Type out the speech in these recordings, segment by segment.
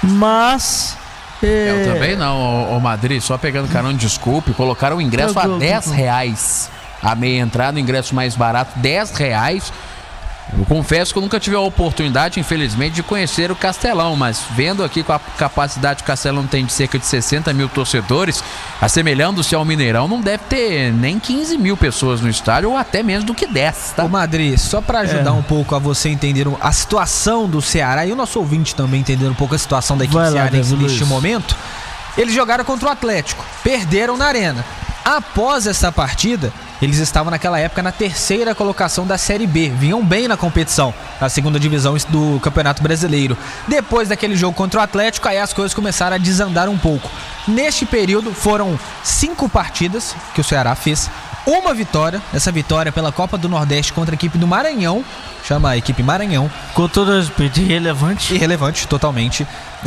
Mas... Eu também não, ô Madrid, só pegando carão, desculpe, colocaram o ingresso a R$10. A meia entrada, o ingresso mais barato, R$10. Eu confesso que eu nunca tive a oportunidade, infelizmente, de conhecer o Castelão, mas vendo aqui com a capacidade que o Castelão tem de cerca de 60 mil torcedores, assemelhando-se ao Mineirão, não deve ter nem 15 mil pessoas no estádio, ou até menos do que 10, tá? Ô Madrid, só para ajudar um pouco a você entender a situação do Ceará e o nosso ouvinte também entender um pouco a situação da equipe cearense neste momento, eles jogaram contra o Atlético, perderam na Arena. Após essa partida, eles estavam naquela época na terceira colocação da Série B, vinham bem na competição, na segunda divisão do Campeonato Brasileiro. Depois daquele jogo contra o Atlético, aí as coisas começaram a desandar um pouco. Neste período foram 5 partidas que o Ceará fez, uma vitória, essa vitória pela Copa do Nordeste contra a equipe do Maranhão, chama a equipe Maranhão. Com todo respeito, irrelevante. Irrelevante, totalmente.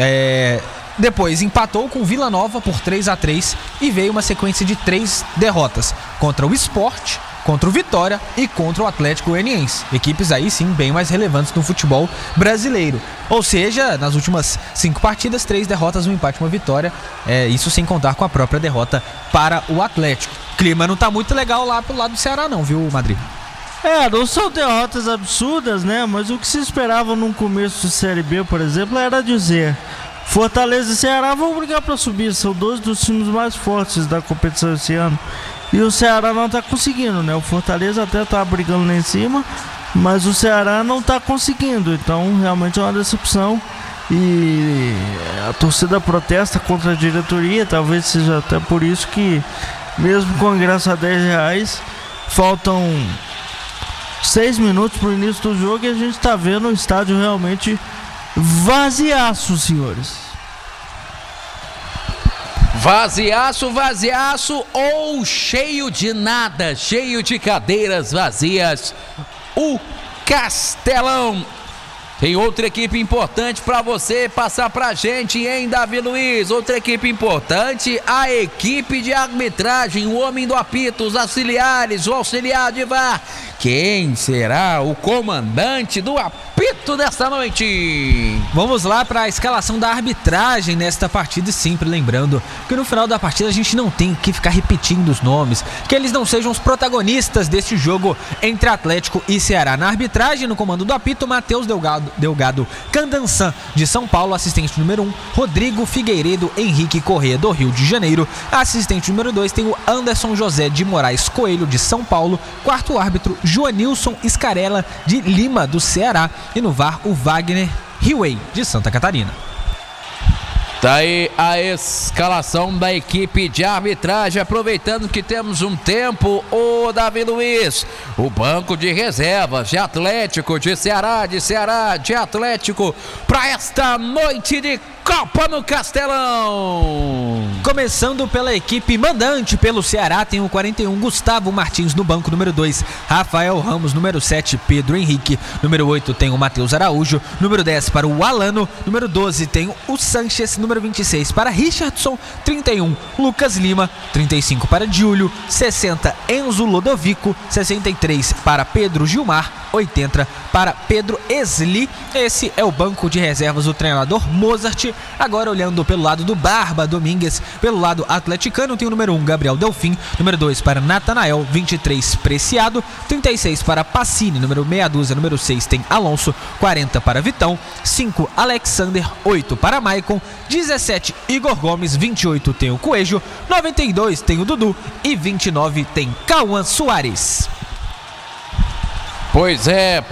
Depois empatou com Vila Nova por 3-3 e veio uma sequência de 3 derrotas contra o Sport, contra o Vitória e contra o Atlético Goianiense. Equipes aí sim bem mais relevantes no futebol brasileiro. Ou seja, nas últimas 5 partidas, 3 derrotas, um empate e uma vitória. Isso sem contar com a própria derrota para o Atlético. O clima não tá muito legal lá pro lado do Ceará não, viu, Madrid? Não são derrotas absurdas, né? Mas o que se esperava num começo de Série B, por exemplo, era dizer... Fortaleza e Ceará vão brigar para subir, são 2 dos times mais fortes da competição esse ano. E o Ceará não está conseguindo, né? O Fortaleza até está brigando lá em cima, mas o Ceará não está conseguindo. Então realmente é uma decepção. E a torcida protesta contra a diretoria. Talvez seja até por isso que, mesmo com ingresso a R$10, faltam 6 minutos para o início do jogo e a gente está vendo o estádio realmente vaziaço, senhores. Vaziaço ou cheio de nada, cheio de cadeiras vazias. O Castelão. Tem outra equipe importante para você passar pra gente, hein, Davi Luiz? Outra equipe importante, a equipe de arbitragem, o homem do apito, os auxiliares, o auxiliar de VAR. Quem será o comandante do apito desta noite? Vamos lá para a escalação da arbitragem nesta partida, e sempre lembrando que no final da partida a gente não tem que ficar repetindo os nomes, que eles não sejam os protagonistas deste jogo entre Atlético e Ceará. Na arbitragem, no comando do apito, Matheus Delgado Candansan, de São Paulo, assistente número 1, Rodrigo Figueiredo Henrique Corrêa, do Rio de Janeiro. Assistente número 2 tem o Anderson José de Moraes Coelho, de São Paulo. Quarto árbitro, Joanilson Scarella de Lima, do Ceará. E no VAR, o Wagner Riway, de Santa Catarina. Tá aí a escalação da equipe de arbitragem, aproveitando que temos um tempo, o Davi Luiz, o banco de reservas de Atlético, de Ceará, de Atlético, para esta noite de Copa no Castelão. Começando pela equipe mandante pelo Ceará, tem o 41, Gustavo Martins no banco, número 2, Rafael Ramos, número 7, Pedro Henrique, número 8 tem o Matheus Araújo, número 10 para o Alano, número 12 tem o Sanches, número 26 para Richardson, 31 Lucas Lima, 35 para Júlio, 60 Enzo Lodovico, 63 para Pedro Gilmar, 80 para Pedro Esli. Esse é o banco de reservas do treinador Mozart. Agora olhando pelo lado do Barba Domingues, pelo lado atleticano, tem o número 1 Gabriel Delfim, número 2 para Natanael, 23 Preciado, 36 para Pacini, número meia dúzia, número 6 tem Alonso, 40 para Vitão, 5 Alexander, 8 para Maicon, 17 Igor Gomes, 28 tem o Coelho, 92 tem o Dudu e 29 tem Cauã Soares. Pois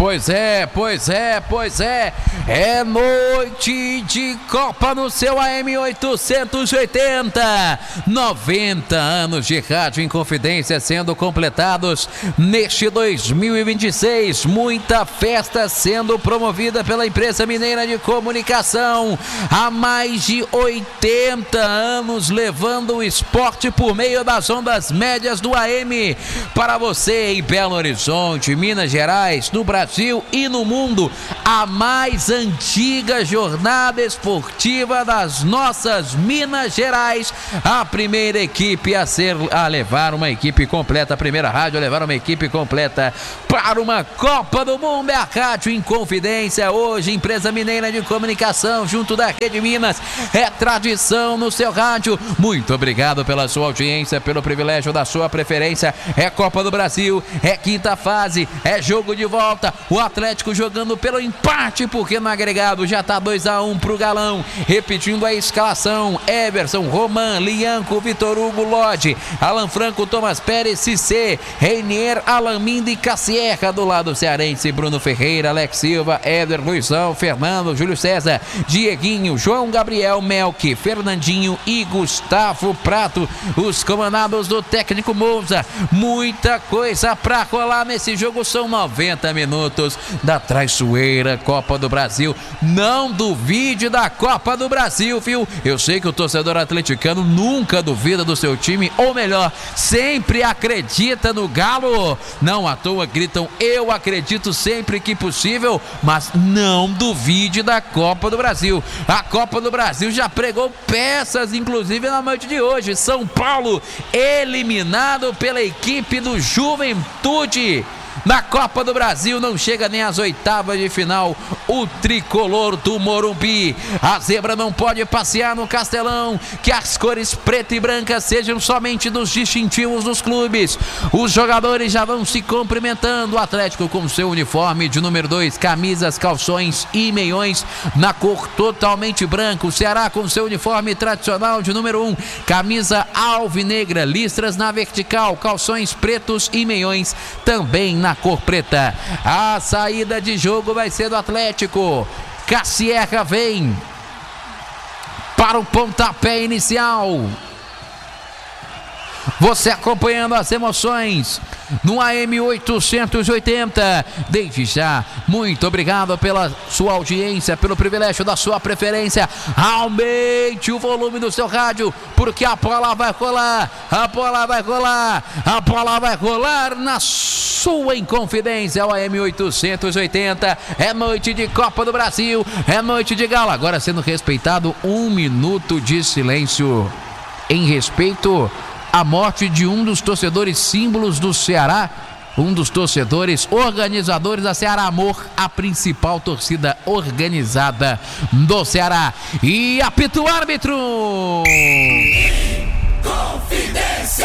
é. É noite de Copa no seu AM 880. 90 anos de Rádio Inconfidência sendo completados neste 2026. Muita festa sendo promovida pela empresa mineira de comunicação. Há mais de 80 anos levando o esporte por meio das ondas médias do AM para você em Belo Horizonte, Minas Gerais, Gerais, no Brasil e no mundo. A mais antiga jornada esportiva das nossas Minas Gerais. A primeira equipe a levar uma equipe completa, a primeira rádio a levar uma equipe completa para uma Copa do Mundo. É a Rádio Inconfidência, hoje empresa mineira de comunicação junto da Rede Minas. É tradição no seu rádio. Muito obrigado pela sua audiência, pelo privilégio da sua preferência. É Copa do Brasil, é quinta fase, é jogo de volta. O Atlético jogando pelo empate, porque no agregado já está 2-1 pro Galão. Repetindo a escalação: Everson, Roman, Lianco, Vitor Hugo, Lodge, Alan Franco, Thomas Pérez, Cissé, Reinier, Alan Minda e Cassierra. Do lado cearense, Bruno Ferreira, Alex Silva, Éder, Luizão, Fernando, Júlio César, Dieguinho, João Gabriel, Melk, Fernandinho e Gustavo Prato, os comandados do técnico Mouza. Muita coisa pra rolar nesse jogo, são 90 minutos da traiçoeira Copa do Brasil. Não duvide da Copa do Brasil, viu? Eu sei que o torcedor atleticano nunca duvida do seu time, ou melhor, sempre acredita no Galo. Não à toa gritam: eu acredito sempre que possível, mas não duvide da Copa do Brasil. A Copa do Brasil já pregou peças, inclusive na noite de hoje. São Paulo eliminado pela equipe do Juventude. Na Copa do Brasil não chega nem às oitavas de final o tricolor do Morumbi. A zebra não pode passear no Castelão. Que as cores preta e branca sejam somente dos distintivos dos clubes. Os jogadores já vão se cumprimentando. O Atlético com seu uniforme de número 2, camisas, calções e meiões na cor totalmente branca. O Ceará com seu uniforme tradicional de número 1, camisa alvinegra, listras na vertical, calções pretos e meiões também na cor preta. A saída de jogo vai ser do Atlético. Cassierra vem para o pontapé inicial. Você acompanhando as emoções no AM 880. Desde já, muito obrigado pela sua audiência, pelo privilégio da sua preferência. Aumente o volume do seu rádio, porque a bola vai rolar, a bola vai rolar, a bola vai rolar na sua Inconfidência, o AM 880. É noite de Copa do Brasil, é noite de Galo. Agora sendo respeitado 1 minuto de silêncio em respeito à morte de um dos torcedores símbolos do Ceará, um dos torcedores organizadores da Ceará Amor, a principal torcida organizada do Ceará. E apita o árbitro. Confidência.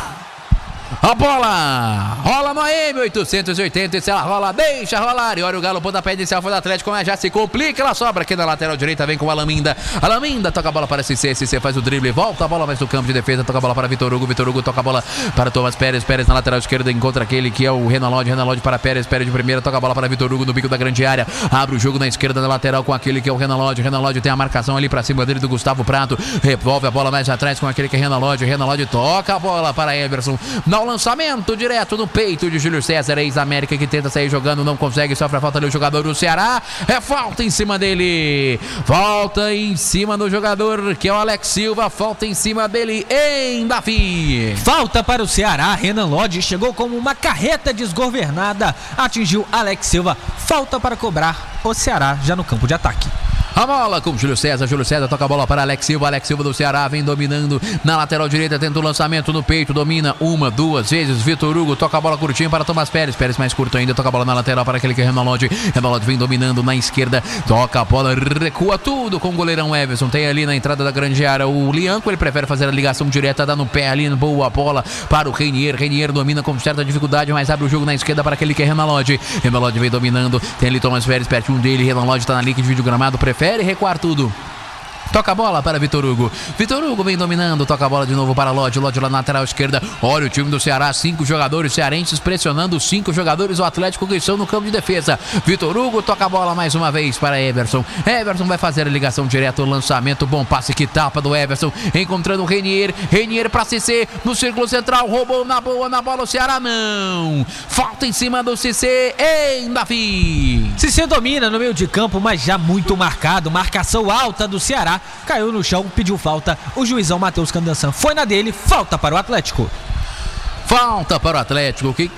A bola rola no AM 880, e se ela rola, deixa rolar. E olha o Galo, pontapé inicial foi do Atlético, mas já se complica, ela sobra aqui na lateral direita, vem com o Alan Minda. Alan Minda toca a bola para Cissé, Cissé faz o drible, volta a bola mais no campo de defesa, toca a bola para Vitor Hugo, Vitor Hugo toca a bola para Thomas Pérez, Pérez na lateral esquerda encontra aquele que é o Renan Lodge, Renan Lodge para Pérez, Pérez de primeira, toca a bola para Vitor Hugo no bico da grande área, abre o jogo na esquerda na lateral com aquele que é o Renan Lodge, Renan Lodge tem a marcação ali para cima dele do Gustavo Prato, revolve a bola mais atrás com aquele que é Renan Lodge, Renan Lodge toca a bola para Everson, no lançamento direto no peito de Júlio César, ex-América, que tenta sair jogando, não consegue, sofre a falta ali o jogador do Ceará, é falta em cima dele, falta em cima do jogador que é o Alex Silva, falta em cima dele em Davi. Falta para o Ceará, Renan Lodge chegou como uma carreta desgovernada, atingiu Alex Silva, falta para cobrar o Ceará já no campo de ataque. A bola com Júlio César toca a bola para Alex Silva do Ceará vem dominando na lateral direita, tenta o lançamento no peito, domina 1, 2 vezes, Vitor Hugo toca a bola curtinho para Thomas Pérez, Pérez mais curto ainda, toca a bola na lateral para aquele que é Renan Lodge vem dominando na esquerda, toca a bola, recua tudo com o goleirão Everson, tem ali na entrada da grande área o Lianco, ele prefere fazer a ligação direta, dá no pé ali, boa bola para o Reinier domina com certa dificuldade, mas abre o jogo na esquerda para aquele que é Renan Lodge vem dominando, tem ali Thomas Pérez pertinho dele, Renan Lodge está na linha que divide o gramado, prefere recuar tudo. Toca a bola para Vitor Hugo. Vitor Hugo vem dominando, toca a bola de novo para Lodge lá na lateral esquerda. Olha o time do Ceará, 5 jogadores cearenses pressionando 5 jogadores do Atlético que estão no campo de defesa. Vitor Hugo toca a bola mais uma vez para Everson. Everson vai fazer a ligação direto, lançamento, bom passe que tapa do Everson, encontrando o Reinier para Cissé no círculo central, roubou na boa, na bola o Ceará não. Falta em cima do Cissé em Davi. Cissé domina no meio de campo, mas já muito marcado, marcação alta do Ceará. Caiu no chão, pediu falta. O juizão Matheus Candansan foi na dele. Falta para o Atlético. Falta para o Atlético que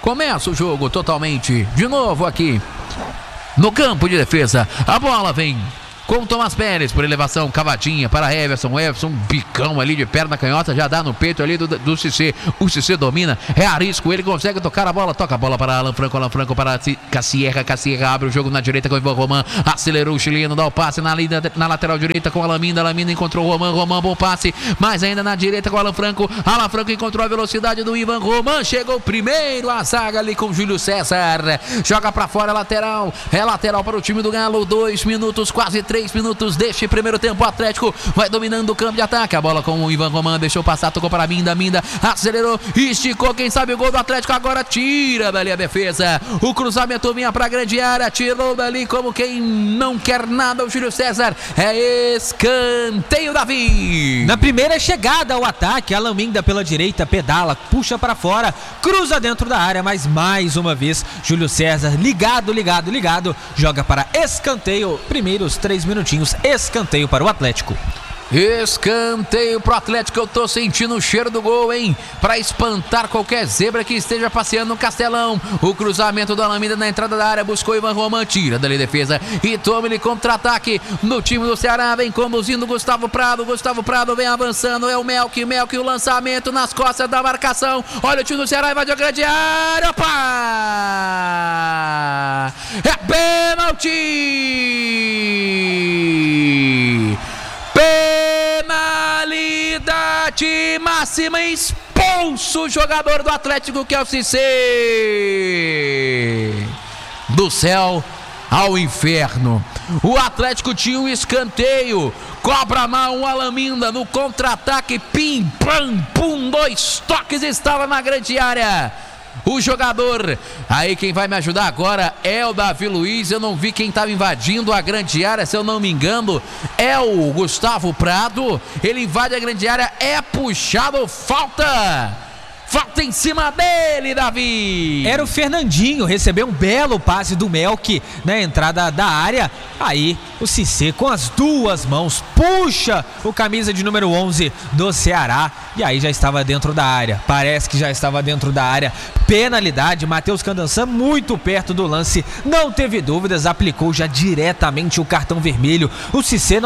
Começa o jogo totalmente de novo aqui no campo de defesa. A bola vem com o Thomas Pérez por elevação, cavadinha para Everson. Everson, bicão ali de perna canhota, já dá no peito ali do Cissé. O Cissé domina, é arisco, ele consegue tocar a bola, toca a bola para Alan Franco para Cassierra. Cassierra abre o jogo na direita com o Ivan Roman, acelerou o chileno, dá o passe na lateral direita com o Alaminda. Alaminda encontrou o Roman, bom passe, mas ainda na direita com o Alan Franco. Alan Franco encontrou a velocidade do Ivan Roman, chegou primeiro a zaga ali com o Júlio César, joga para fora, lateral, é lateral para o time do Galo. 2 minutos, quase 3 minutos deste primeiro tempo. O Atlético vai dominando o campo de ataque. A bola com o Ivan Roman, deixou passar, tocou para Minda, acelerou, esticou, quem sabe o gol do Atlético. Agora tira dali a defesa, o cruzamento vinha para a grande área, tirou dali como quem não quer nada o Júlio César. É escanteio, Davi. Na primeira chegada ao ataque, Alan Minda pela direita, pedala, puxa para fora, cruza dentro da área, mas mais uma vez Júlio César ligado, joga para escanteio. Primeiros 3 minutinhos, escanteio para o Atlético. Escanteio pro Atlético, eu tô sentindo o cheiro do gol, hein? Pra espantar qualquer zebra que esteja passeando no Castelão. O cruzamento do Alameda na entrada da área, buscou Ivan Roman, tira dali defesa e toma ele contra-ataque no time do Ceará. Vem conduzindo Gustavo Prado vem avançando, é o Melk, o lançamento nas costas da marcação. Olha o time do Ceará, invadiu a grande área, opa! É pênalti! Penalidade máxima, expulso o jogador do Atlético, que é o Cissé. Do céu ao inferno. O Atlético tinha um escanteio, cobra mal o Alaminda no contra-ataque, pim, pam, pum, 2 toques, estava na grande área. O jogador, aí quem vai me ajudar agora é o Davi Luiz. Eu não vi quem estava invadindo a grande área, se eu não me engano é o Gustavo Prado. Ele invade a grande área, é puxado, falta em cima dele, Davi. Era o Fernandinho, recebeu um belo passe do Melk na entrada da área. Aí o Cissé com as 2 mãos puxa o camisa de número 11 do Ceará. E aí já estava dentro da área, parece que já estava dentro da área. Penalidade, Matheus Candançan muito perto do lance, não teve dúvidas, aplicou já diretamente o cartão vermelho. O Cissé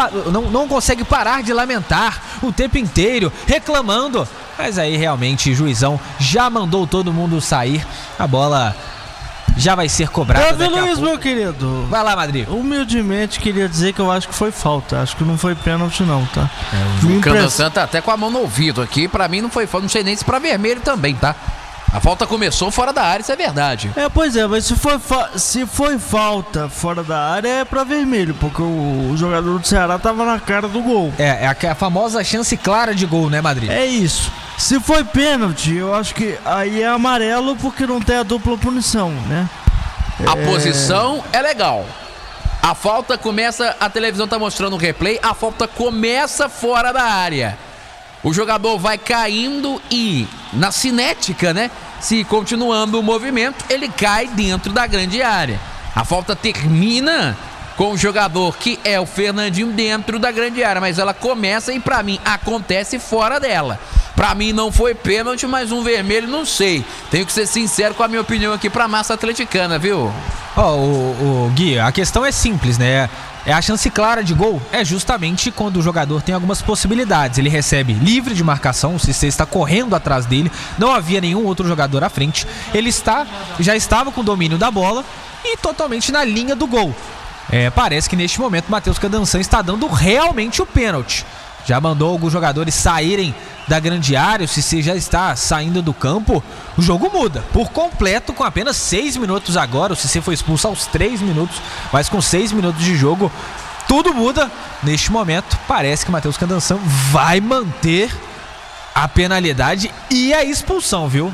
não consegue parar de lamentar o tempo inteiro, reclamando. Mas aí realmente o juizão já mandou todo mundo sair. A bola já vai ser cobrada. Davi Luiz, meu querido. Vai lá, Madrid. Humildemente queria dizer que eu acho que foi falta. Acho que não foi pênalti não, tá? O Candançan tá até com a mão no ouvido aqui. Pra mim não foi falta. Não sei nem se pra vermelho também, tá? A falta começou fora da área, isso é verdade. Pois é, mas se foi falta fora da área é pra vermelho, porque o jogador do Ceará tava na cara do gol. É a famosa chance clara de gol, né, Madrid? É isso. Se foi pênalti, eu acho que aí é amarelo, porque não tem a dupla punição, né? A posição é legal. A falta começa, a televisão tá mostrando o replay, a falta começa fora da área. O jogador vai caindo e, na cinética, né? Se continuando o movimento, ele cai dentro da grande área. A falta termina com o jogador, que é o Fernandinho, dentro da grande área. Mas ela começa e, pra mim, acontece fora dela. Pra mim não foi pênalti, mas um vermelho não sei. Tenho que ser sincero com a minha opinião aqui pra massa atleticana, viu? O Gui, a questão é simples, né? É a chance clara de gol, é justamente quando o jogador tem algumas possibilidades. Ele recebe livre de marcação, o Cissé está correndo atrás dele, não havia nenhum outro jogador à frente. Ele já estava com o domínio da bola e totalmente na linha do gol. Parece que neste momento Matheus Candançan está dando realmente o pênalti. Já mandou alguns jogadores saírem da grande área, o Cissé já está saindo do campo. O jogo muda por completo com apenas 6 minutos agora. O Cissé foi expulso aos 3 minutos, mas com 6 minutos de jogo tudo muda. Neste momento parece que Matheus Candançan vai manter a penalidade e a expulsão, viu?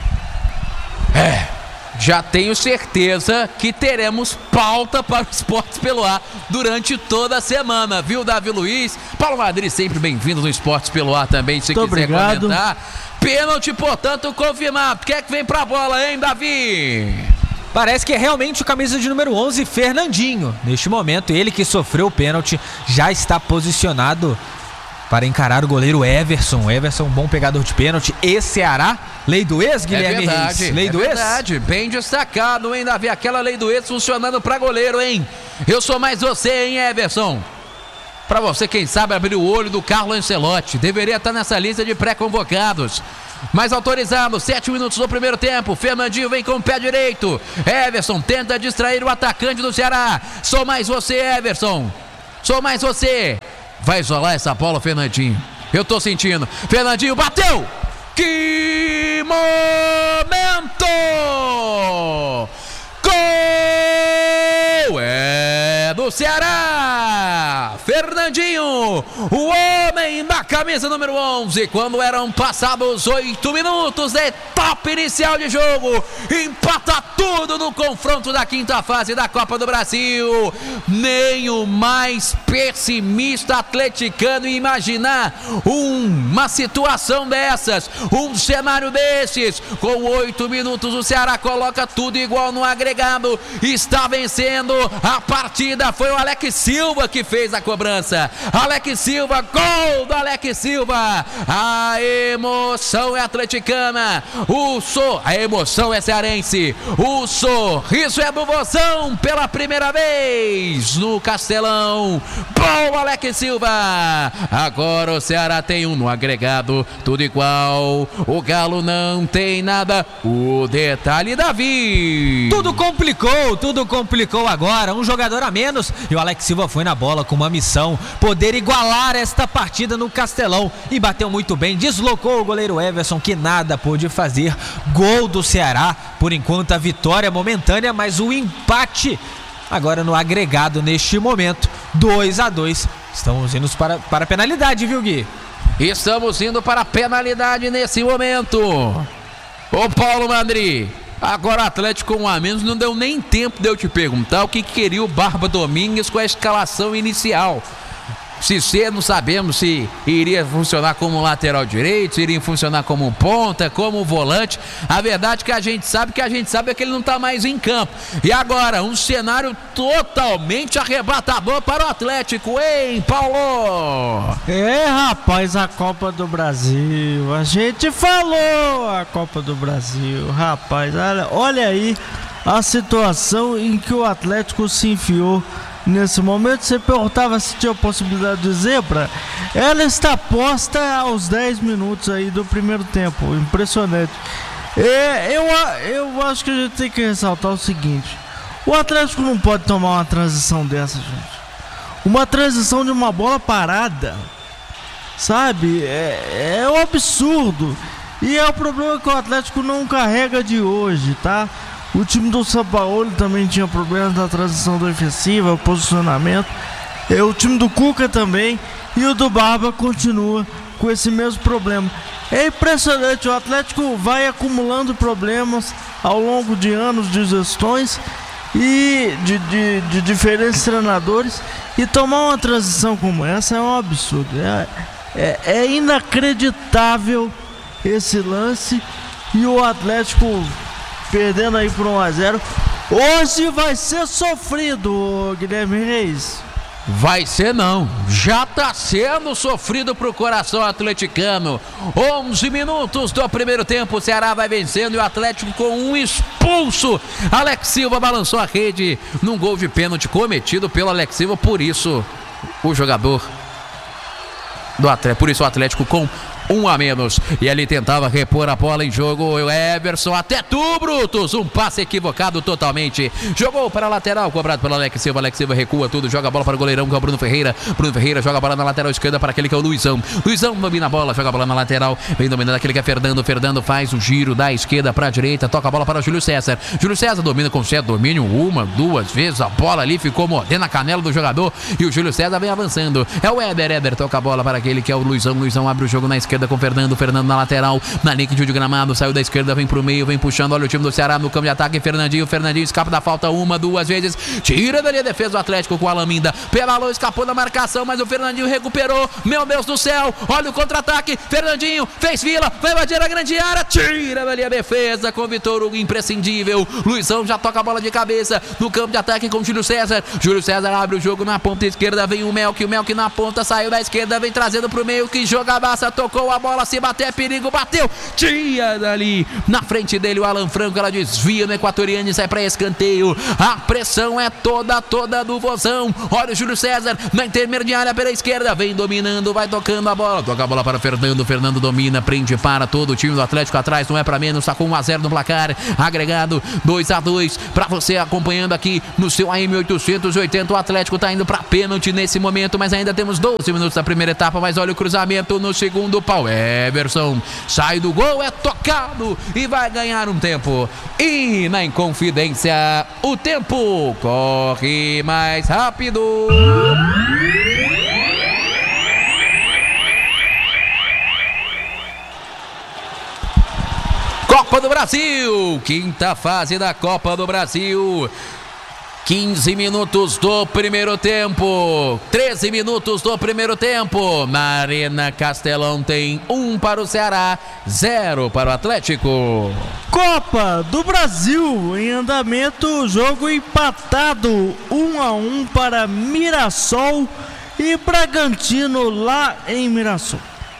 Já tenho certeza que teremos pauta para o Esportes pelo Ar durante toda a semana, viu, Davi Luiz? Paulo Madrid, sempre bem-vindo no Esportes pelo Ar também, se muito quiser obrigado. comentar. Pênalti, portanto, confirmado. Quem é que vem pra bola, hein, Davi? Parece que é realmente o camisa de número 11, Fernandinho. Neste momento, ele que sofreu o pênalti já está posicionado para encarar o goleiro Everson. Everson, bom pegador de pênalti. E Ceará, lei do ex, Guilherme Reis. Lei do ex? Verdade, bem destacado, hein, Davi? Aquela lei do ex funcionando para goleiro, hein? Eu sou mais você, hein, Everson? Para você, quem sabe, abrir o olho do Carlo Ancelotti. Deveria estar nessa lista de pré-convocados. Mais autorizado, 7 minutos do primeiro tempo. Fernandinho vem com o pé direito. Everson tenta distrair o atacante do Ceará. Sou mais você, Everson. Sou mais você. Vai isolar essa bola, Fernandinho. Eu tô sentindo. Fernandinho bateu. Que momento! Gol! É do Ceará! Fernandinho, o homem da camisa número 11. Quando eram passados 8 minutos da etapa inicial de jogo, empata tudo no confronto da quinta fase da Copa do Brasil. Nem o mais pessimista atleticano imaginar uma situação dessas, um cenário desses. Com 8 minutos o Ceará coloca tudo igual no agregado, está vencendo a partida. Foi o Alex Silva que fez a cobrança. Alex Silva, gol do Alex Silva. A emoção é atleticana, a emoção é cearense, o sorriso é do Vozão pela primeira vez no Castelão. Bom, Alex Silva. Agora o Ceará tem um no agregado, tudo igual. O Galo não tem nada. O detalhe, Davi. Tudo complicou agora. Um jogador a menos e o Alex Silva foi na bola com uma missão: poder igualar esta partida no Castelão, e bateu muito bem, deslocou o goleiro Everson, que nada pôde fazer. Gol do Ceará, por enquanto a vitória momentânea, mas o empate agora no agregado neste momento, 2-2. Estamos indo para a penalidade, viu, Gui? Estamos indo para a penalidade nesse momento. Ô Paulo Mandri, agora o Atlético com um a menos, não deu nem tempo de eu te perguntar o que queria o Barba Domingues com a escalação inicial. Se não sabemos se iria funcionar como lateral direito, se iria funcionar como ponta, como volante. A verdade que a gente sabe é que ele não está mais em campo. E agora, um cenário totalmente arrebatador para o Atlético, hein, Paulo? Rapaz, a Copa do Brasil. A gente falou a Copa do Brasil. Rapaz, olha aí a situação em que o Atlético se enfiou. Nesse momento, você perguntava se tinha possibilidade de zebra. Ela está posta aos 10 minutos aí do primeiro tempo. Impressionante. Eu acho que a gente tem que ressaltar o seguinte: o Atlético não pode tomar uma transição dessa, gente. Uma transição de uma bola parada, sabe? É um absurdo. E é o problema que o Atlético não carrega de hoje, tá? O time do Sampaoli também tinha problemas na transição defensiva, o posicionamento. O time do Cuca também. E o do Barba continua com esse mesmo problema. É impressionante, o Atlético vai acumulando problemas ao longo de anos de gestões e de diferentes treinadores. E tomar uma transição como essa é um absurdo. É inacreditável esse lance. E o Atlético perdendo aí por 1-0. Hoje vai ser sofrido, Guilherme Reis. Vai ser não, já tá sendo sofrido pro coração atleticano. 11 minutos do primeiro tempo, o Ceará vai vencendo e o Atlético com um expulso. Alex Silva balançou a rede num gol de pênalti cometido pelo Alex Silva. Por isso o jogador do Atlético, por isso o Atlético com um a menos. E ele tentava repor a bola em jogo. O Everson, até tu, Brutus. Um passe equivocado totalmente. Jogou para a lateral, cobrado pelo Alex Silva. Alex Silva recua tudo, joga a bola para o goleirão, que é o Bruno Ferreira. Bruno Ferreira joga a bola na lateral esquerda para aquele que é o Luizão. Luizão domina a bola, joga a bola na lateral. Vem dominando aquele que é Fernando. Fernando faz o giro da esquerda para a direita. Toca a bola para o Júlio César. Júlio César domina com certo domínio. 1, 2 vezes. A bola ali ficou mordendo a canela do jogador. E o Júlio César vem avançando. É o Éder toca a bola para aquele que é o Luizão. Luizão abre o jogo na esquerda esquerda com Fernando na lateral, na linha de gramado, saiu da esquerda, vem pro meio, vem puxando, olha o time do Ceará no campo de ataque, Fernandinho escapa da falta uma, duas vezes, tira dali a defesa do Atlético com o Alaminda, pedalou, escapou da marcação, mas o Fernandinho recuperou, meu Deus do céu, olha o contra-ataque, Fernandinho fez fila, vai bater a grande área, tira dali a defesa com o Vitor Hugo, imprescindível, Luizão já toca a bola de cabeça no campo de ataque com o Júlio César abre o jogo na ponta esquerda, vem o Melk na ponta, saiu da esquerda, vem trazendo pro meio, que jogabaça, tocou a bola, se bater é perigo, bateu, tira dali, na frente dele o Alan Franco, ela desvia no equatoriano e sai pra escanteio, a pressão é toda do Vozão, olha o Júlio César na intermediária pela esquerda, vem dominando, vai tocando a bola, toca a bola para Fernando domina, prende para todo o time do Atlético atrás, não é pra menos, tá com 1-0 no placar, agregado 2-2, pra você acompanhando aqui no seu AM 880, o Atlético tá indo pra pênalti nesse momento, mas ainda temos 12 minutos da primeira etapa, mas olha o cruzamento no segundo pau, Everson sai do gol, é tocado e vai ganhar um tempo, e na Inconfidência o tempo corre mais rápido. Copa do Brasil, quinta fase da Copa do Brasil, 15 minutos do primeiro tempo, 13 minutos do primeiro tempo, na Arena Castelão tem 1 para o Ceará, 0 para o Atlético. Copa do Brasil em andamento, jogo empatado, 1-1 para Mirassol e Bragantino lá em Mirassol.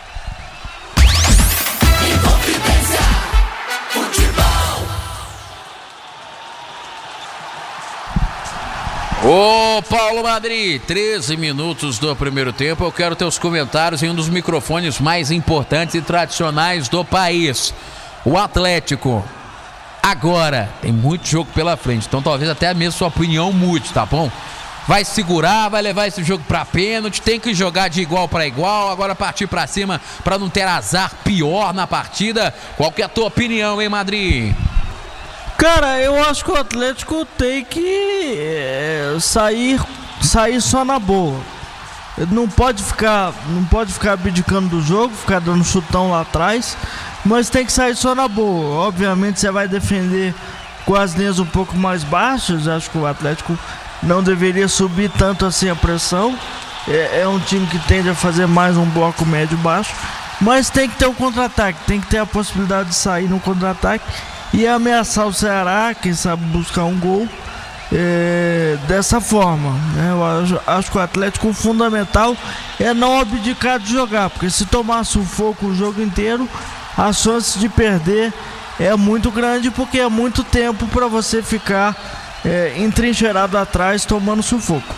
Ô Paulo Madri, 13 minutos do primeiro tempo, eu quero teus comentários em um dos microfones mais importantes e tradicionais do país, o Atlético. Agora, tem muito jogo pela frente, então talvez até mesmo sua opinião mude, tá bom? Vai segurar, vai levar esse jogo pra pênalti, tem que jogar de igual para igual, agora partir pra cima pra não ter azar pior na partida. Qual que é a tua opinião, hein, Madri? Cara, eu acho que o Atlético tem que sair só na boa. Não pode ficar abdicando do jogo, ficar dando chutão lá atrás, mas tem que sair só na boa. Obviamente você vai defender com as linhas um pouco mais baixas. Acho que o Atlético não deveria subir tanto assim a pressão. É um time que tende a fazer mais um bloco médio-baixo, mas tem que ter um contra-ataque, tem que ter a possibilidade de sair no contra-ataque e ameaçar o Ceará, quem sabe buscar um gol dessa forma, né? Eu acho que o Atlético, o fundamental é não abdicar de jogar, porque se tomar sufoco o jogo inteiro, a chance de perder é muito grande, porque é muito tempo para você ficar entrincheirado atrás tomando sufoco.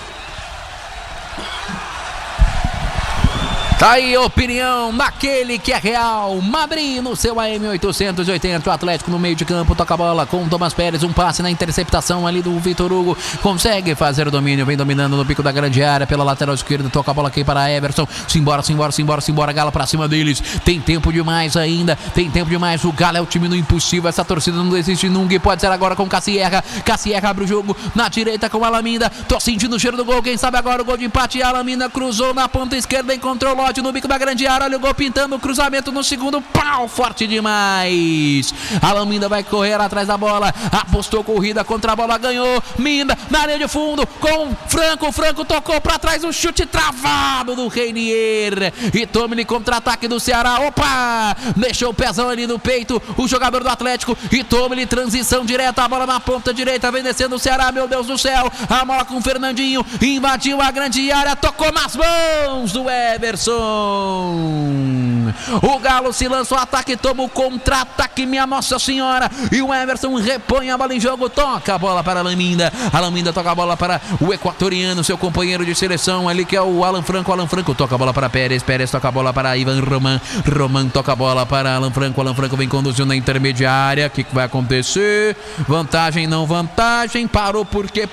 Tá aí a opinião daquele que é real, Madri no seu AM 880, o Atlético no meio de campo, toca a bola com o Thomas Pérez, um passe na interceptação ali do Vitor Hugo, consegue fazer o domínio, vem dominando no bico da grande área, pela lateral esquerda, toca a bola aqui para Everson, simbora, Galo pra cima deles, tem tempo demais ainda, o Galo é o time do impossível, essa torcida não desiste nunca, pode ser agora com Cassierra abre o jogo, na direita com Alaminda, tô sentindo o cheiro do gol, quem sabe agora o gol de empate, Alaminda cruzou na ponta esquerda, encontrou o no bico da grande área, olha o gol pintando, o cruzamento no segundo pau, forte demais, Alaminda vai correr atrás da bola, apostou corrida contra a bola, ganhou, Minda na área de fundo, com Franco tocou pra trás, um chute travado do Reinier, e tome-lhe contra-ataque do Ceará, opa, deixou o pezão ali no peito, o jogador do Atlético, e tome-lhe transição direta, a bola na ponta direita, vem descendo o Ceará, meu Deus do céu, a bola com o Fernandinho, invadiu a grande área, tocou nas mãos do Everson, o Galo se lança o ataque, toma o contra-ataque, minha Nossa Senhora, e o Everson repõe a bola em jogo, toca a bola para Alaminda toca a bola para o equatoriano, seu companheiro de seleção ali, que é o Alan Franco toca a bola para Pérez toca a bola para Ivan Roman toca a bola para Alan Franco vem conduzindo na intermediária, o que vai acontecer? Vantagem, não vantagem, parou porque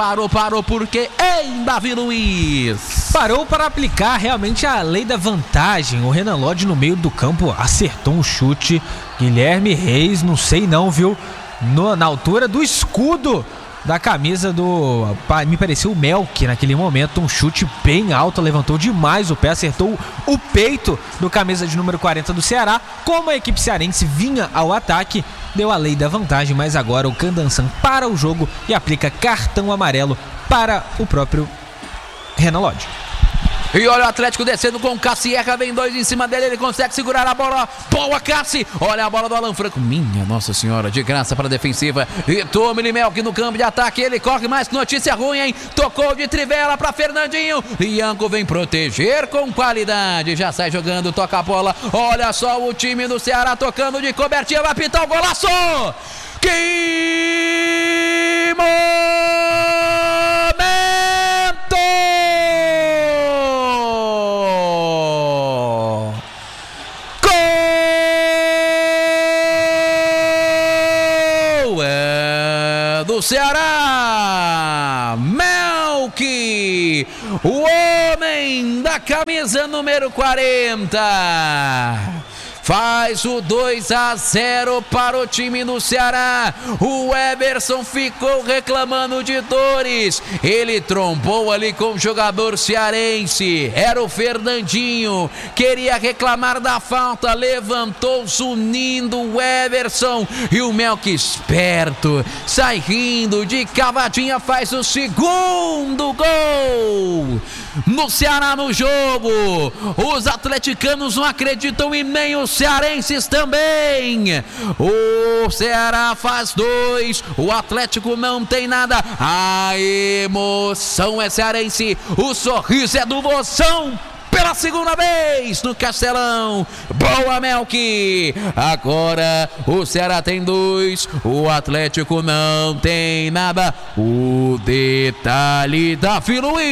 em Davi Luiz parou para aplicar realmente a lei da vantagem. O Renan Lodge no meio do campo acertou um chute. Guilherme Reis, não sei não, viu? Na altura do escudo da camisa do... Me pareceu o Melk naquele momento, um chute bem alto, levantou demais o pé, acertou o peito do camisa de número 40 do Ceará. Como a equipe cearense vinha ao ataque, deu a lei da vantagem, mas agora o Candansan para o jogo e aplica cartão amarelo para o próprio Renan Lodge. E olha o Atlético descendo com o Cassierra, vem 2 em cima dele, ele consegue segurar a bola. Boa, Cassi! Olha a bola do Alan Franco. Minha Nossa Senhora, de graça para a defensiva. E Tommy Melk no campo de ataque, ele corre, mais notícia ruim, hein? Tocou de trivela para Fernandinho. Ianco vem proteger com qualidade, já sai jogando, toca a bola. Olha só o time do Ceará tocando de cobertinha, vai pitar o golaço! Que momento! Do Ceará, Melk, o homem da camisa número 40, faz o 2-0 para o time do Ceará. O Everson ficou reclamando de dores, ele trombou ali com o jogador cearense, era o Fernandinho, queria reclamar da falta, levantou-se unindo o Everson, e o Melk, esperto, sai rindo, de cavadinha faz o segundo gol no Ceará no jogo. Os atleticanos não acreditam e nem os cearenses também. O Ceará faz 2, o Atlético não tem nada. A emoção é cearense, o sorriso é do Moção. Pela segunda vez no Castelão. Boa, Melk. Agora o Ceará tem 2, o Atlético não tem nada. O detalhe da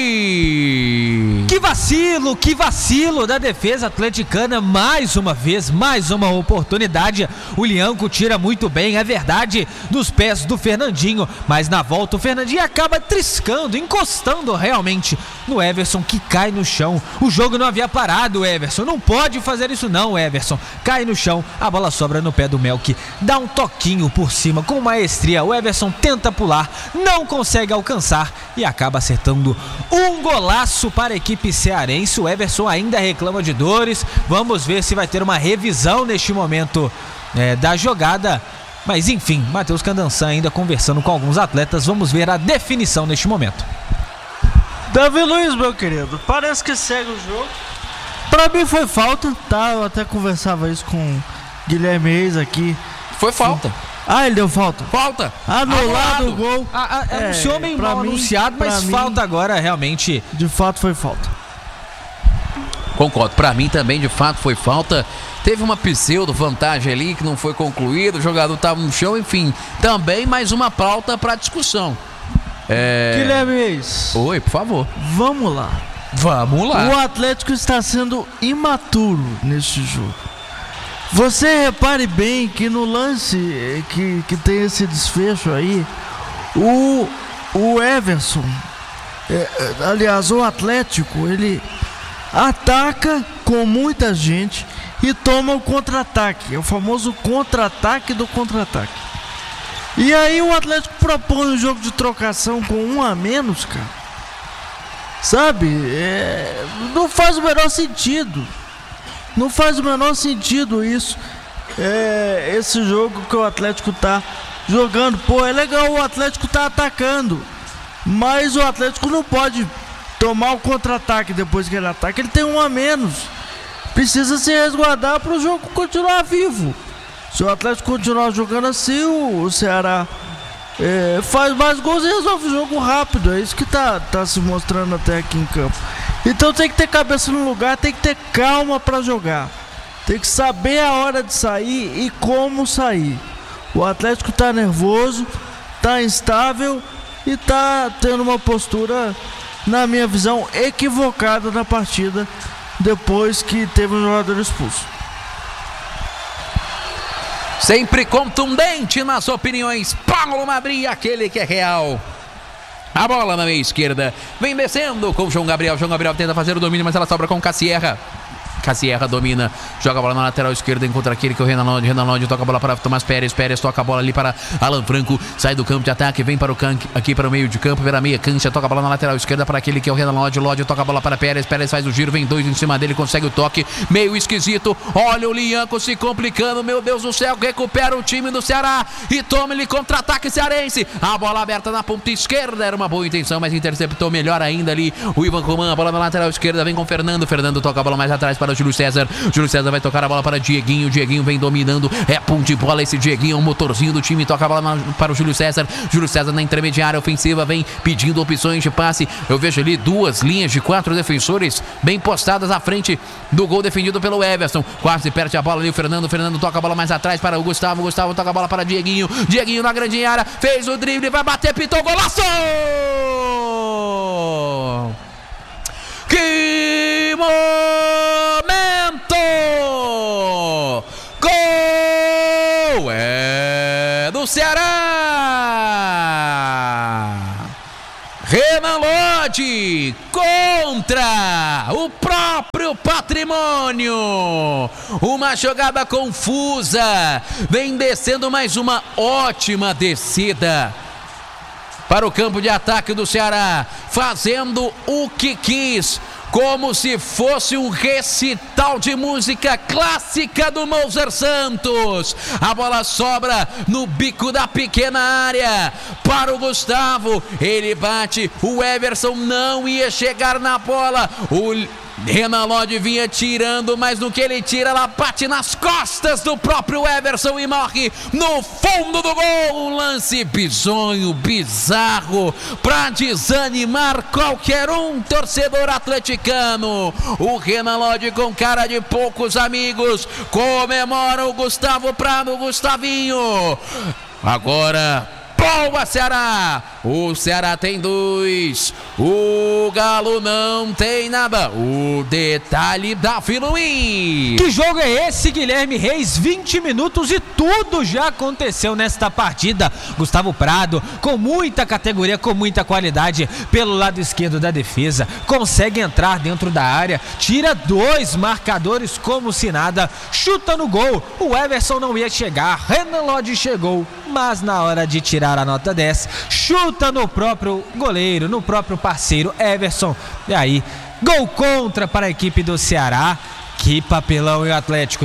Filuí. Que vacilo da defesa atleticana. Mais uma vez, mais uma oportunidade. O Lianco tira muito bem, é verdade, dos pés do Fernandinho, mas na volta o Fernandinho acaba triscando, encostando realmente no Everson, que cai no chão. O jogo não havia parado, Everson. Não pode fazer isso não, Everson. Cai no chão, a bola sobra no pé do Melk. Dá um toquinho por cima com maestria. O Everson tenta pular, não consegue alcançar e acaba acertando um golaço para a equipe cearense. O Everson ainda reclama de dores. Vamos ver se vai ter uma revisão neste momento da jogada. Mas enfim, Matheus Candansan ainda conversando com alguns atletas. Vamos ver a definição neste momento. Davi Luiz, meu querido, parece que segue o jogo. Pra mim foi falta, tá? Eu até conversava isso com o Guilherme Reis aqui. Foi falta. Ah, ele deu falta? Falta. Anulado o gol. Anunciou meio mal anunciado, mas falta agora realmente. De fato foi falta. Concordo, pra mim também de fato foi falta. Teve uma pseudo vantagem ali que não foi concluída, o jogador tava no chão, enfim. Também mais uma pauta pra discussão. Guilherme Reis. Oi, por favor. Vamos lá. O Atlético está sendo imaturo neste jogo. Você repare bem que no lance que tem esse desfecho aí, o Everson, aliás, o Atlético, ele ataca com muita gente e toma o contra-ataque. É o famoso contra-ataque do contra-ataque. E aí o Atlético propõe um jogo de trocação com 1 a menos, cara. Sabe? Não faz o menor sentido. Não faz o menor sentido isso. Esse jogo que o Atlético tá jogando. Pô, é legal, o Atlético tá atacando. Mas o Atlético não pode tomar o contra-ataque depois que ele ataca. Ele tem 1 a menos. Precisa se resguardar para o jogo continuar vivo. Se o Atlético continuar jogando assim, o Ceará faz mais gols e resolve o jogo rápido. É isso que tá se mostrando até aqui em campo. Então tem que ter cabeça no lugar, tem que ter calma para jogar. Tem que saber a hora de sair e como sair. O Atlético tá nervoso, tá instável e tá tendo uma postura, na minha visão, equivocada na partida depois que teve um jogador expulso. Sempre contundente nas opiniões, Paulo Madri, aquele que é real. A bola na meia esquerda, vem descendo com o João Gabriel. João Gabriel tenta fazer o domínio, mas ela sobra com o Cassierra. Cassierra domina, joga a bola na lateral esquerda, encontra aquele que é o Renan Lodge toca a bola para Tomás Pérez toca a bola ali para Alan Franco, sai do campo de ataque, vem para aqui para o meio de campo, pela meia cancha, toca a bola na lateral esquerda para aquele que é o Renan Lodge toca a bola para Pérez faz o giro, vem 2 em cima dele, consegue o toque, meio esquisito, olha o Lianco se complicando, meu Deus do céu, recupera o time do Ceará e toma ele contra-ataque cearense, a bola aberta na ponta esquerda, era uma boa intenção, mas interceptou melhor ainda ali o Ivan Coman, a bola na lateral esquerda, vem com Fernando toca a bola mais atrás para o Júlio César vai tocar a bola para Dieguinho vem dominando, é ponto de bola esse Dieguinho, o motorzinho do time, toca a bola para o Júlio César na intermediária ofensiva, vem pedindo opções de passe, eu vejo ali 2 linhas de 4 defensores bem postadas à frente do gol defendido pelo Everson, quase perde a bola ali o Fernando toca a bola mais atrás para o Gustavo toca a bola para Dieguinho na grande área, fez o drible, vai bater, pitou, golaço! Que momento! Gol é do Ceará! Renan Lodge contra o próprio Patrimônio. Uma jogada confusa. Vem descendo mais uma ótima descida para o campo de ataque do Ceará, fazendo o que quis, como se fosse um recital de música clássica do Mozart Santos. A bola sobra no bico da pequena área para o Gustavo, ele bate, o Everson não ia chegar na bola, o Renan Lodge vinha tirando, mas no que ele tira, ela bate nas costas do próprio Everson e morre no fundo do gol. Um lance bizonho, bizarro, pra desanimar qualquer um torcedor atleticano. O Renan Lodge, com cara de poucos amigos, comemora o Gustavo Prado, Gustavinho. Agora boa, Ceará! O Ceará tem 2, o Galo não tem nada. O detalhe da Filuí. Que jogo é esse, Guilherme Reis? 20 minutos e tudo já aconteceu nesta partida. Gustavo Prado, com muita categoria, com muita qualidade, pelo lado esquerdo da defesa, consegue entrar dentro da área, tira 2 marcadores como se nada, chuta no gol. O Everson não ia chegar, Renan Lodge chegou, mas na hora de tirar a nota 10, chuta no próprio goleiro, no próprio parceiro Everson, e aí gol contra para a equipe do Ceará. Que papelão, e o Atlético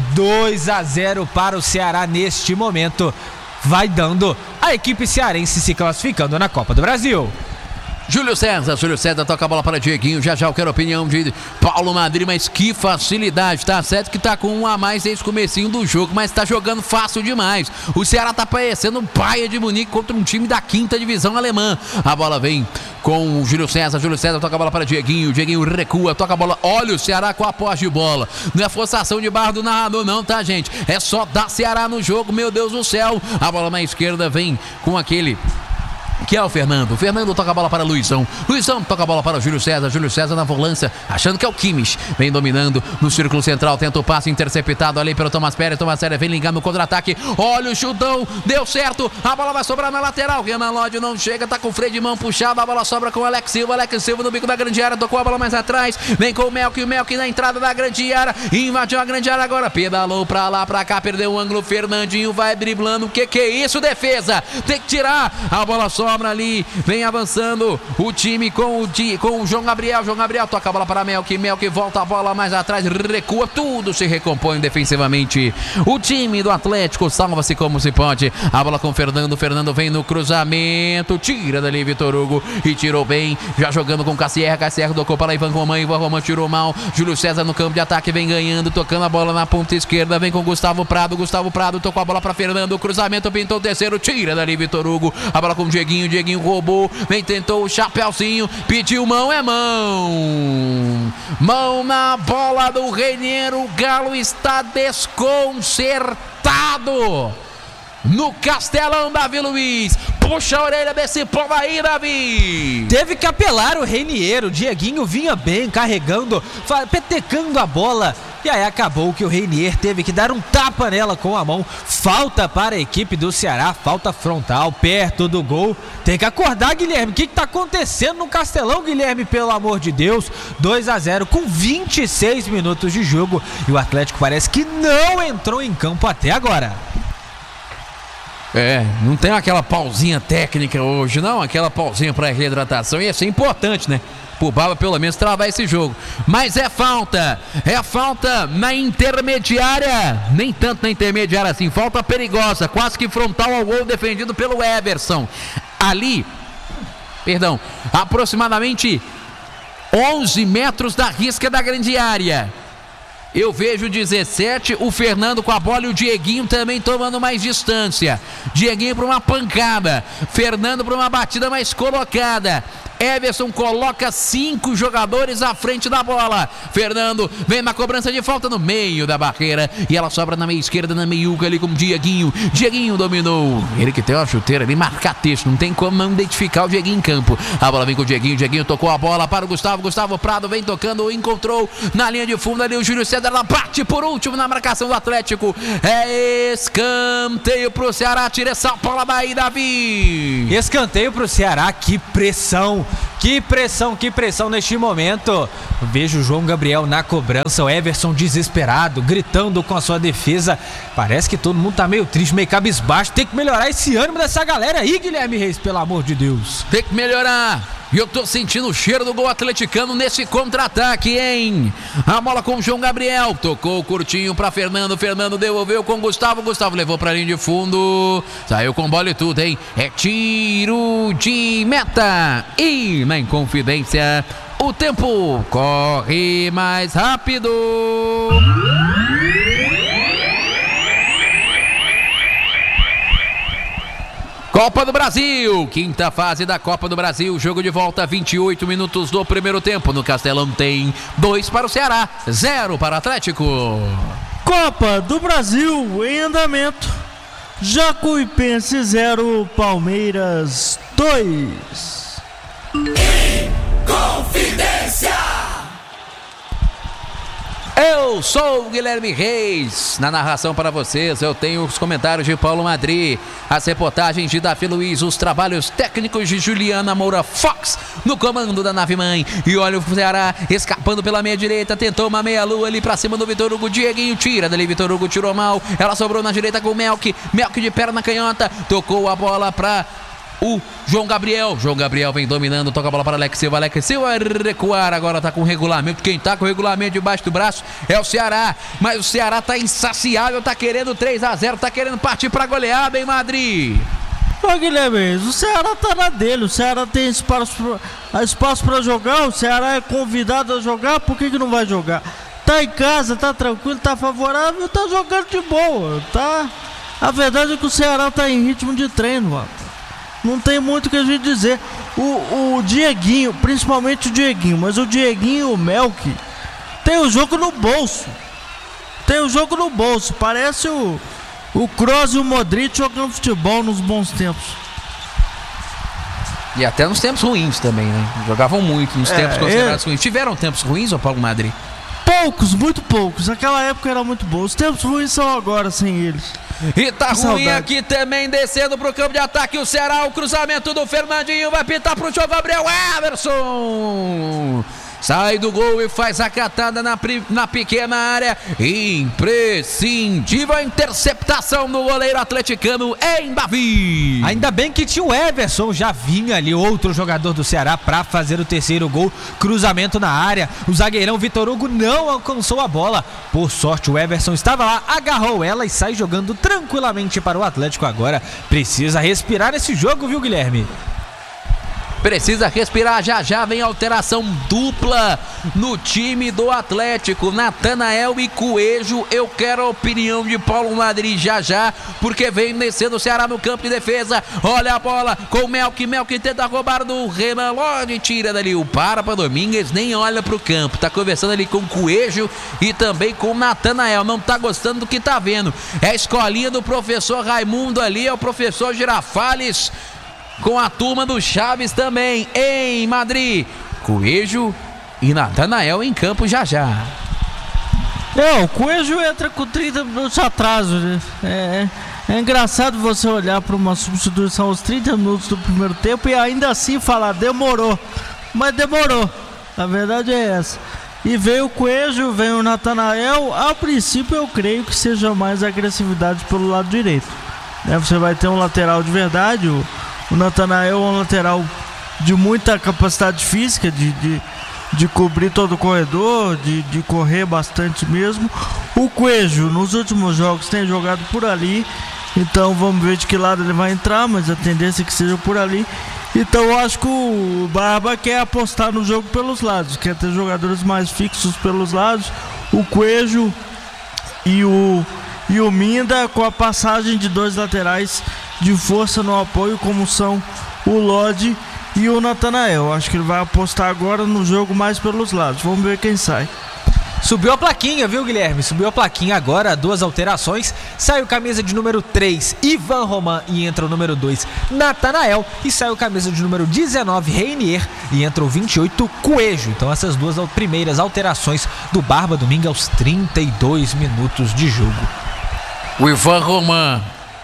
2-0 para o Ceará neste momento, vai dando a equipe cearense se classificando na Copa do Brasil. Júlio César toca a bola para Dieguinho, já eu quero a opinião de Paulo Madrid, mas que facilidade, tá certo que tá com 1 a mais desde o comecinho do jogo, mas tá jogando fácil demais. O Ceará tá parecendo um Bayern de Munique contra um time da 5ª divisão alemã. A bola vem com o Júlio César toca a bola para Dieguinho recua, toca a bola, olha o Ceará com a posse de bola, não é forçação de barra do narrador não, tá, gente, é só dar Ceará no jogo, meu Deus do céu. A bola na esquerda vem com aquele que é o Fernando toca a bola para Luizão toca a bola para o Júlio César na volância, achando que é o Kimmich, vem dominando no círculo central, tenta o passe interceptado ali pelo Tomás Pérez vem ligar no contra-ataque, olha o chutão, deu certo, a bola vai sobrar na lateral, Renan Lodge não chega, tá com o freio de mão puxado, a bola sobra com o Alex Silva no bico da grande área, tocou a bola mais atrás, vem com o Melk na entrada da grande área, invadiu a grande área agora, pedalou pra lá, pra cá, perdeu o ângulo, Fernandinho vai driblando, que é isso, defesa, tem que tirar, a bola sobra ali, vem avançando o time com o João Gabriel toca a bola para Melk volta a bola mais atrás, recua, tudo se recompõe defensivamente. O time do Atlético salva-se como se pode, a bola com o Fernando vem no cruzamento, tira dali Vitor Hugo e tirou bem, já jogando com Cassierra tocou para Ivan Roman tirou mal, Júlio César no campo de ataque vem ganhando, tocando a bola na ponta esquerda, vem com Gustavo Prado tocou a bola para Fernando, o cruzamento pintou o terceiro, tira dali Vitor Hugo, a bola com o Dieguinho roubou, vem, tentou o chapéuzinho, pediu mão, é mão na bola do Reiniero, o Galo está desconcertado no Castelão, Davi Luiz, puxa a orelha desse povo aí, Davi. Teve que apelar o Reiniero, o Dieguinho vinha bem, carregando, petecando a bola, e aí acabou que o Reinier teve que dar um tapa nela com a mão. Falta para a equipe do Ceará, falta frontal, perto do gol. Tem que acordar, Guilherme, o que está acontecendo no Castelão, Guilherme, pelo amor de Deus? 2-0 com 26 minutos de jogo e o Atlético parece que não entrou em campo até agora. Não tem aquela pausinha técnica hoje, não. Aquela pausinha para reidratação. Ia ser importante, né? Pro Baba pelo menos travar esse jogo. Mas é falta na intermediária. Nem tanto na intermediária assim. Falta perigosa, quase que frontal ao gol, defendido pelo Everson. Ali, aproximadamente 11 metros da risca da grande área. Eu vejo 17, o Fernando com a bola e o Dieguinho também tomando mais distância. Dieguinho para uma pancada, Fernando para uma batida mais colocada. Everson coloca 5 jogadores à frente da bola. Fernando vem na cobrança de falta no meio da barreira e ela sobra na meia esquerda, na meiuca ali com o Dieguinho. Dieguinho dominou. Ele que tem uma chuteira ali, marca texto, não tem como não identificar o Dieguinho em campo. A bola vem com o Dieguinho, Dieguinho tocou a bola para o Gustavo Prado vem tocando, encontrou na linha de fundo ali o Júlio César, ela bate por último na marcação do Atlético. É escanteio pro Ceará, tira essa bola daí, Davi. Escanteio pro Ceará, que pressão neste momento. Vejo o João Gabriel na cobrança, o Everson desesperado, gritando com a sua defesa. Parece que todo mundo tá meio triste, meio cabisbaixo. Tem que melhorar esse ânimo dessa galera aí, Guilherme Reis, pelo amor de Deus. Tem que melhorar. E eu tô sentindo o cheiro do gol atleticano nesse contra-ataque, hein? A bola com o João Gabriel. Tocou curtinho pra Fernando. Fernando devolveu com o Gustavo. Gustavo levou pra linha de fundo. Saiu com bola e tudo, hein? É tiro de meta. E na Inconfidência, o tempo corre mais rápido. Copa do Brasil, quinta fase da Copa do Brasil, jogo de volta, 28 minutos do primeiro tempo. No Castelão tem 2 para o Ceará, 0 para o Atlético. Copa do Brasil em andamento. Jacuipense 0, Palmeiras 2. Inconfidência! Eu sou o Guilherme Reis, na narração para vocês eu tenho os comentários de Paulo Madri, as reportagens de Davi Luiz, os trabalhos técnicos de Juliana Moura Fox, no comando da nave mãe. E olha o Ceará escapando pela meia direita, tentou uma meia-lua ali pra cima do Vitor Hugo, Dieguinho tira dali, Vitor Hugo tirou mal, ela sobrou na direita com o Melk de perna canhota, tocou a bola pra o João Gabriel vem dominando, toca a bola para Alex Silva recuar, agora tá com o regulamento, quem tá com o regulamento debaixo do braço é o Ceará, mas o Ceará tá insaciável, tá querendo 3-0, tá querendo partir pra goleada em Madrid. Ô Guilherme, o Ceará tá na dele, o Ceará tem espaço pra jogar, o Ceará é convidado a jogar, por que não vai jogar? Tá em casa, tá tranquilo, tá favorável, tá jogando de boa, tá? A verdade é que o Ceará tá em ritmo de treino, mano. Não tem muito o que a gente dizer. O Dieguinho, principalmente o Dieguinho, mas o Dieguinho e o Melk tem o jogo no bolso. Parece o Kroos e o Modric jogando futebol nos bons tempos. E até nos tempos ruins também, né? Jogavam muito nos tempos considerados ruins. Tiveram tempos ruins, ô Paulo Madri? Poucos, muito poucos. Aquela época era muito boa. Os tempos ruins são agora sem eles. E tá ruim aqui também, descendo pro campo de ataque o Ceará, o cruzamento do Fernandinho, vai pintar pro João Gabriel, Everson sai do gol e faz a catada na pequena área, imprescindível a interceptação do goleiro atleticano em Davi. Ainda bem que tinha o Everson, já vinha ali outro jogador do Ceará para fazer o terceiro gol, cruzamento na área, o zagueirão Vitor Hugo não alcançou a bola, por sorte o Everson estava lá, agarrou ela e sai jogando tranquilamente para o Atlético agora, precisa respirar esse jogo, viu Guilherme? Precisa respirar, já vem alteração dupla no time do Atlético, Natanael e Coelho. Eu quero a opinião de Paulo Madri já, porque vem descendo o Ceará no campo de defesa, olha a bola com o Melk tenta roubar do Renan Lodi, tira dali o Parapa Domingues, nem olha pro campo, tá conversando ali com o Coelho e também com o Natanael, não tá gostando do que tá vendo, é a escolinha do professor Raimundo ali, é o professor Girafales, com a turma do Chaves também em Madrid. Coelho e Natanael em campo já. O Coelho entra com 30 minutos de atraso, né? É engraçado você olhar para uma substituição aos 30 minutos do primeiro tempo e ainda assim falar, demorou. Mas demorou. A verdade é essa. E veio o Coelho, veio o Natanael. A princípio eu creio que seja mais agressividade pelo lado direito. Você vai ter um lateral de verdade. O Natanael é um lateral de muita capacidade física, de cobrir todo o corredor, de correr bastante mesmo. O Coelho nos últimos jogos tem jogado por ali. Então vamos ver de que lado ele vai entrar, mas a tendência é que seja por ali. Então eu acho que o Barba quer apostar no jogo pelos lados, quer ter jogadores mais fixos pelos lados. O Coelho e o Minda com a passagem de 2 laterais de força no apoio, como são o Lodi e o Natanael. Acho que ele vai apostar agora no jogo mais pelos lados. Vamos ver quem sai. Subiu a plaquinha, viu, Guilherme? Subiu a plaquinha agora, 2 alterações. Sai o camisa de número 3, Ivan Roman, e entra o número 2, Natanael. E sai o camisa de número 19, Reinier, e entra o 28, Coelho. Então essas 2 primeiras alterações do Barba domingo aos 32 minutos de jogo. O Ivan Roman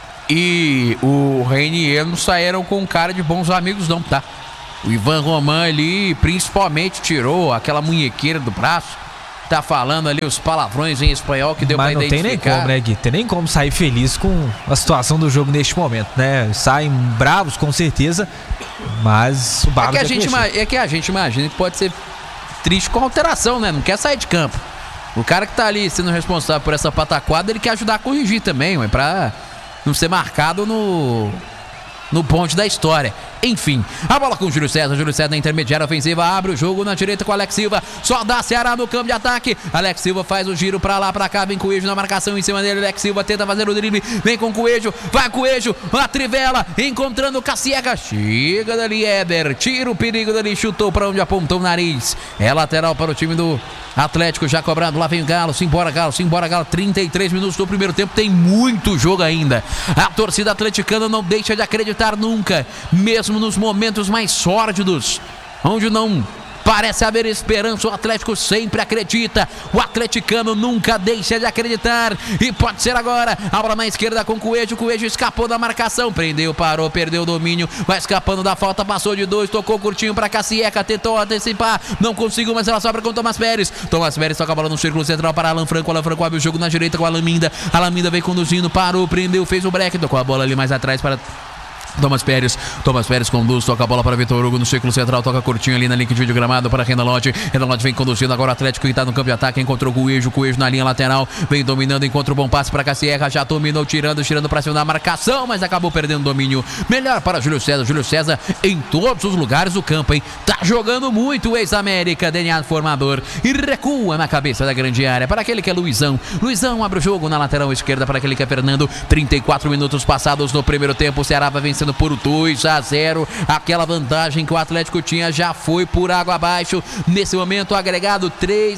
e o Reinier não saíram com cara de bons amigos não, tá? O Ivan Roman ali principalmente tirou aquela munhequeira do braço. Tá falando ali os palavrões em espanhol que deu pra identificar. Mas não tem nem como, né, Gui? Tem nem como sair feliz com a situação do jogo neste momento, né? Saem bravos, com certeza, mas o Barba é que a gente imagina que pode ser triste com a alteração, né? Não quer sair de campo. O cara que tá ali sendo responsável por essa pataquada, ele quer ajudar a corrigir também, ué, pra não ser marcado no ponte da história. Enfim, a bola com o Júlio César na intermediária ofensiva, abre o jogo na direita com o Alex Silva, só dá Ceará no campo de ataque. Alex Silva faz o giro pra lá, pra cá, vem Coelho na marcação em cima dele. Alex Silva tenta fazer o drible, vem com o Coelho, vai Coelho, a trivela, encontrando o Caciega, chega dali Éder, tira o perigo dali, chutou pra onde apontou o nariz. É lateral para o time do Atlético, já cobrado, lá vem o Galo, simbora Galo, 33 minutos do primeiro tempo, tem muito jogo ainda. A torcida atleticana não deixa de acreditar nunca, mesmo nos momentos mais sórdidos, onde não parece haver esperança, o Atlético sempre acredita. O atleticano nunca deixa de acreditar. E pode ser agora. A bola na esquerda com o Coelho. O Coelho escapou da marcação. Prendeu, parou, perdeu o domínio. Vai escapando da falta. Passou de 2. Tocou curtinho para Caciega. Tentou antecipar. Não conseguiu, mas ela sobra com o Tomás Pérez. Tomás Pérez toca a bola no círculo central para Alan Franco. Alan Franco abre o jogo na direita com a Alan Minda. Alan Minda vem conduzindo. Parou, prendeu, fez o break. Tocou a bola ali mais atrás para Tomás Pérez conduz, toca a bola para Vitor Hugo no círculo central, toca curtinho ali na linha de vídeo gramado para Renan Lodge vem conduzindo agora o Atlético que está no campo de ataque, encontrou o Coelho na linha lateral, vem dominando, encontra o bom passe para Caciega, já dominou, tirando para cima da marcação, mas acabou perdendo o domínio. Melhor para Júlio César em todos os lugares do campo, hein? Tá jogando muito o ex-América, DNA formador, e recua na cabeça da grande área para aquele que é Luizão abre o jogo na lateral esquerda para aquele que é Fernando. 34 minutos passados no primeiro tempo, o Ceará vai vencendo por 2-0, aquela vantagem que o Atlético tinha já foi por água abaixo. Nesse momento agregado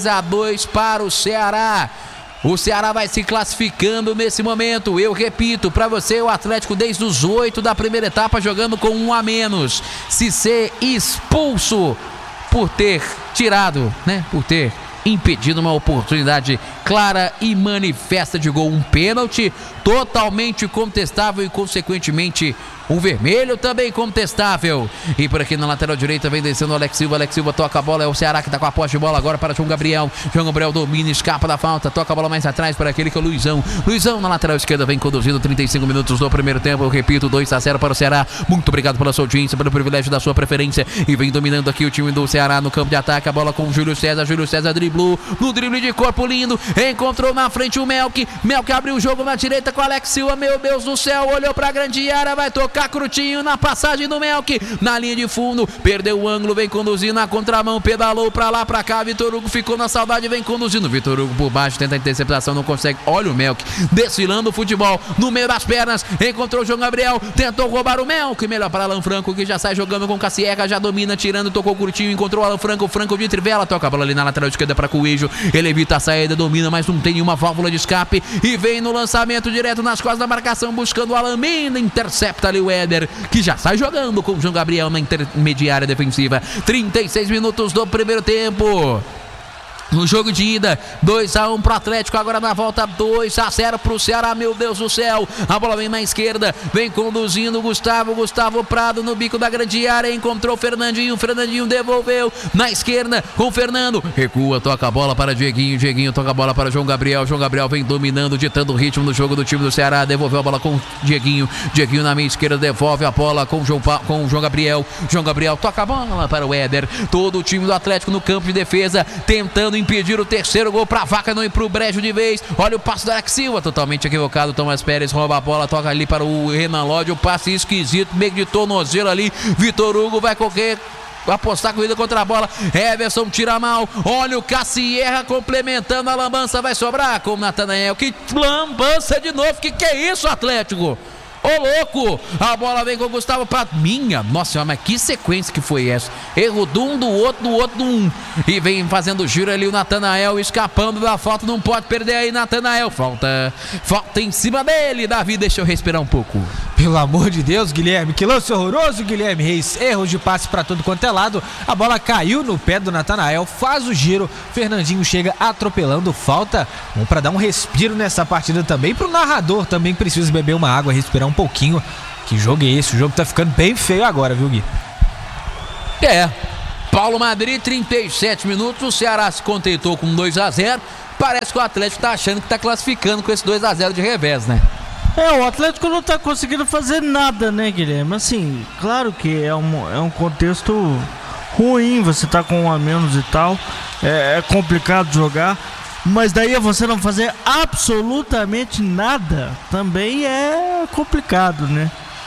3-2 para o Ceará. O Ceará vai se classificando nesse momento. Eu repito para você, o Atlético desde os 8 da primeira etapa jogando com 1 a menos. Se ser expulso por ter tirado, né, por ter impedindo uma oportunidade clara e manifesta de gol, um pênalti totalmente contestável e consequentemente um vermelho também contestável. E por aqui na lateral direita vem descendo o Alex Silva toca a bola, é o Ceará que está com a posse de bola agora para João Gabriel domina, escapa da falta, toca a bola mais atrás para aquele que é o Luizão na lateral esquerda vem conduzindo 35 minutos do primeiro tempo, eu repito, 2-0 para o Ceará. Muito obrigado pela sua audiência, pelo privilégio da sua preferência, e vem dominando aqui o time do Ceará no campo de ataque, a bola com o Júlio César driblou, no drible de corpo lindo, encontrou na frente o Melk abriu o jogo na direita com o Alex Silva, meu Deus do céu, olhou para a grande área, vai tocar curtinho na passagem do Melk, na linha de fundo, perdeu o ângulo, vem conduzindo na contramão, pedalou pra lá, pra cá, Vitor Hugo ficou na saudade, vem conduzindo, Vitor Hugo por baixo, tenta a interceptação, não consegue, olha o Melk, desfilando o futebol, no meio das pernas, encontrou o João Gabriel, tentou roubar o Melk, melhor para Alan Franco, que já sai jogando com Caciega, já domina, tirando, tocou curtinho, encontrou o Alan Franco, Franco de trivela, toca a bola ali na lateral esquerda para Coelho, ele evita a saída, domina, mas não tem nenhuma válvula de escape, e vem no lançamento direto nas costas da marcação, buscando o Alan Minda, intercepta ali o Éder, que já sai jogando com o João Gabriel na intermediária defensiva. 36 minutos do primeiro tempo. No jogo de ida, 2-1 pro Atlético, agora na volta 2-0 pro Ceará, meu Deus do céu. A bola vem na esquerda, vem conduzindo Gustavo Prado no bico da grande área, encontrou Fernandinho devolveu na esquerda com o Fernando, recua, toca a bola para Dieguinho toca a bola para João Gabriel vem dominando, ditando o ritmo do jogo do time do Ceará, devolveu a bola com Dieguinho na meia esquerda, devolve a bola com o João Gabriel toca a bola para o Éder, todo o time do Atlético no campo de defesa, tentando impedir o terceiro gol pra vaca não ir pro brejo de vez. Olha o passe do Alex Silva, totalmente equivocado. Thomas Pérez rouba a bola, toca ali para o Renan Lodge, o passe esquisito, meio de tornozelo ali. Vitor Hugo vai correr, apostar a corrida contra a bola. Everson tira mal. Olha o Cassierra complementando a lambança. Vai sobrar com o Natanael. Que lambança de novo. Que é isso, Atlético? Ô louco, a bola vem com o Gustavo Prado. Minha nossa senhora, mas que sequência que foi essa? Erro de um, do outro do um. E vem fazendo giro ali o Natanael, escapando da falta. Não pode perder aí, Natanael. Falta em cima dele. Davi, deixa eu respirar um pouco. Pelo amor de Deus, Guilherme, que lance horroroso, Guilherme Reis. Erros de passe pra todo quanto é lado. A bola caiu no pé do Natanael, faz o giro. Fernandinho chega atropelando, falta. Vamos pra dar um respiro nessa partida também. Pro narrador também precisa beber uma água, respirar um pouquinho. Que jogo é esse? O jogo tá ficando bem feio agora, viu, Gui? Paulo Madrid, 37 minutos. O Ceará se contentou com 2-0. Parece que o Atlético tá achando que tá classificando com esse 2-0 de revés, né? O Atlético não tá conseguindo fazer nada, né, Guilherme? Assim, claro que é um contexto ruim, você tá com um a menos e tal, é complicado jogar, mas daí você não fazer absolutamente nada também é complicado, né?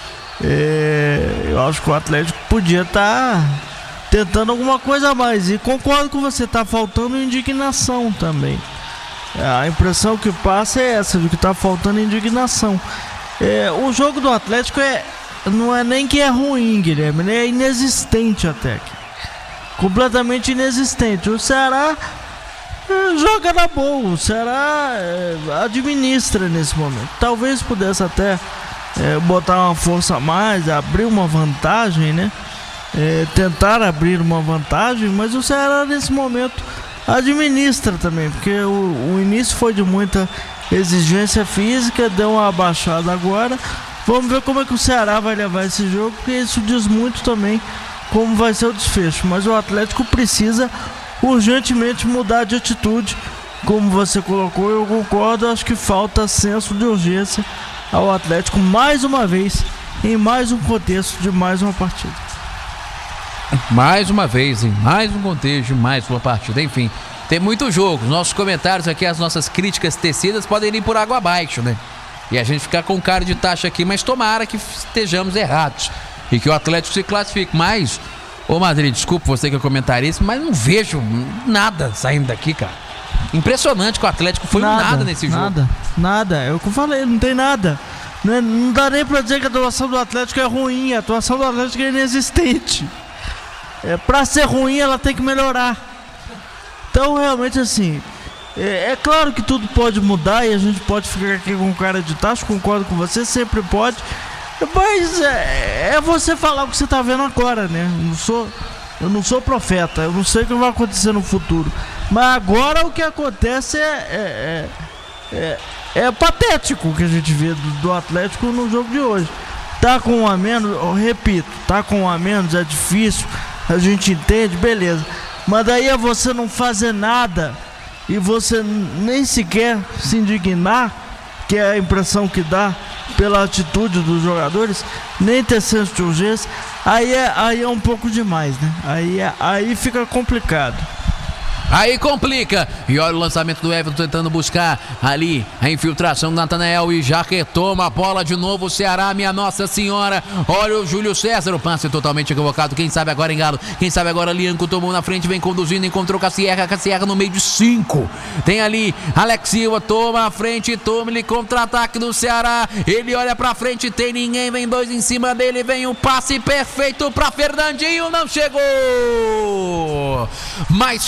Eu acho que o Atlético podia estar tentando alguma coisa a mais, e concordo com você, tá faltando indignação também. A impressão que passa é essa, de que tá faltando indignação. O jogo do Atlético não é nem que é ruim, Guilherme, é inexistente até aqui. Completamente inexistente. O Ceará joga na boa, o Ceará administra nesse momento. Talvez pudesse até botar uma força a mais, abrir uma vantagem, né? Tentar abrir uma vantagem, mas o Ceará nesse momento administra também, porque o início foi de muita exigência física, deu uma abaixada agora. Vamos ver como é que o Ceará vai levar esse jogo, porque isso diz muito também como vai ser o desfecho. Mas o Atlético precisa urgentemente mudar de atitude, como você colocou, eu concordo. Acho que falta senso de urgência ao Atlético mais uma vez, em mais um contexto de mais uma partida. Mais uma vez, em mais um contexto, mais uma partida. Enfim, tem muito jogo. Nossos comentários aqui, as nossas críticas tecidas podem ir por água abaixo, né? E a gente ficar com cara de taxa aqui, mas tomara que estejamos errados e que o Atlético se classifique. Mas, ô Madrid, desculpa você que é comentarista, mas não vejo nada saindo daqui, cara. Impressionante que o Atlético foi nada nesse jogo. Nada, é o que eu falei, não tem nada. Não dá nem pra dizer que a atuação do Atlético é ruim, a atuação do Atlético é inexistente. Pra ser ruim, ela tem que melhorar. Então, realmente, assim, é claro que tudo pode mudar e a gente pode ficar aqui com cara de tacho, concordo com você, sempre pode. Mas é você falar o que você tá vendo agora, né? Eu não sou profeta, eu não sei o que vai acontecer no futuro. Mas agora o que acontece é patético o que a gente vê do Atlético no jogo de hoje. Tá com um a menos, eu repito, tá com um a menos, é difícil. A gente entende, beleza. Mas daí é você não fazer nada e você nem sequer se indignar, que é a impressão que dá pela atitude dos jogadores, nem ter senso de urgência. Aí é um pouco demais, né? Aí fica complicado. Aí complica. E olha o lançamento do Everton tentando buscar ali a infiltração do Natanael e já retoma a bola de novo o Ceará, minha Nossa Senhora. Olha o Júlio César, o passe totalmente equivocado. Quem sabe agora Engalo, quem sabe agora Lianco tomou na frente, vem conduzindo, encontrou Cassierra no meio de 5. Tem ali Alex Silva, toma a frente, toma-lhe contra-ataque do Ceará. Ele olha pra frente, tem ninguém, vem 2 em cima dele, vem o passe perfeito pra Fernandinho, não chegou. Mais sorte do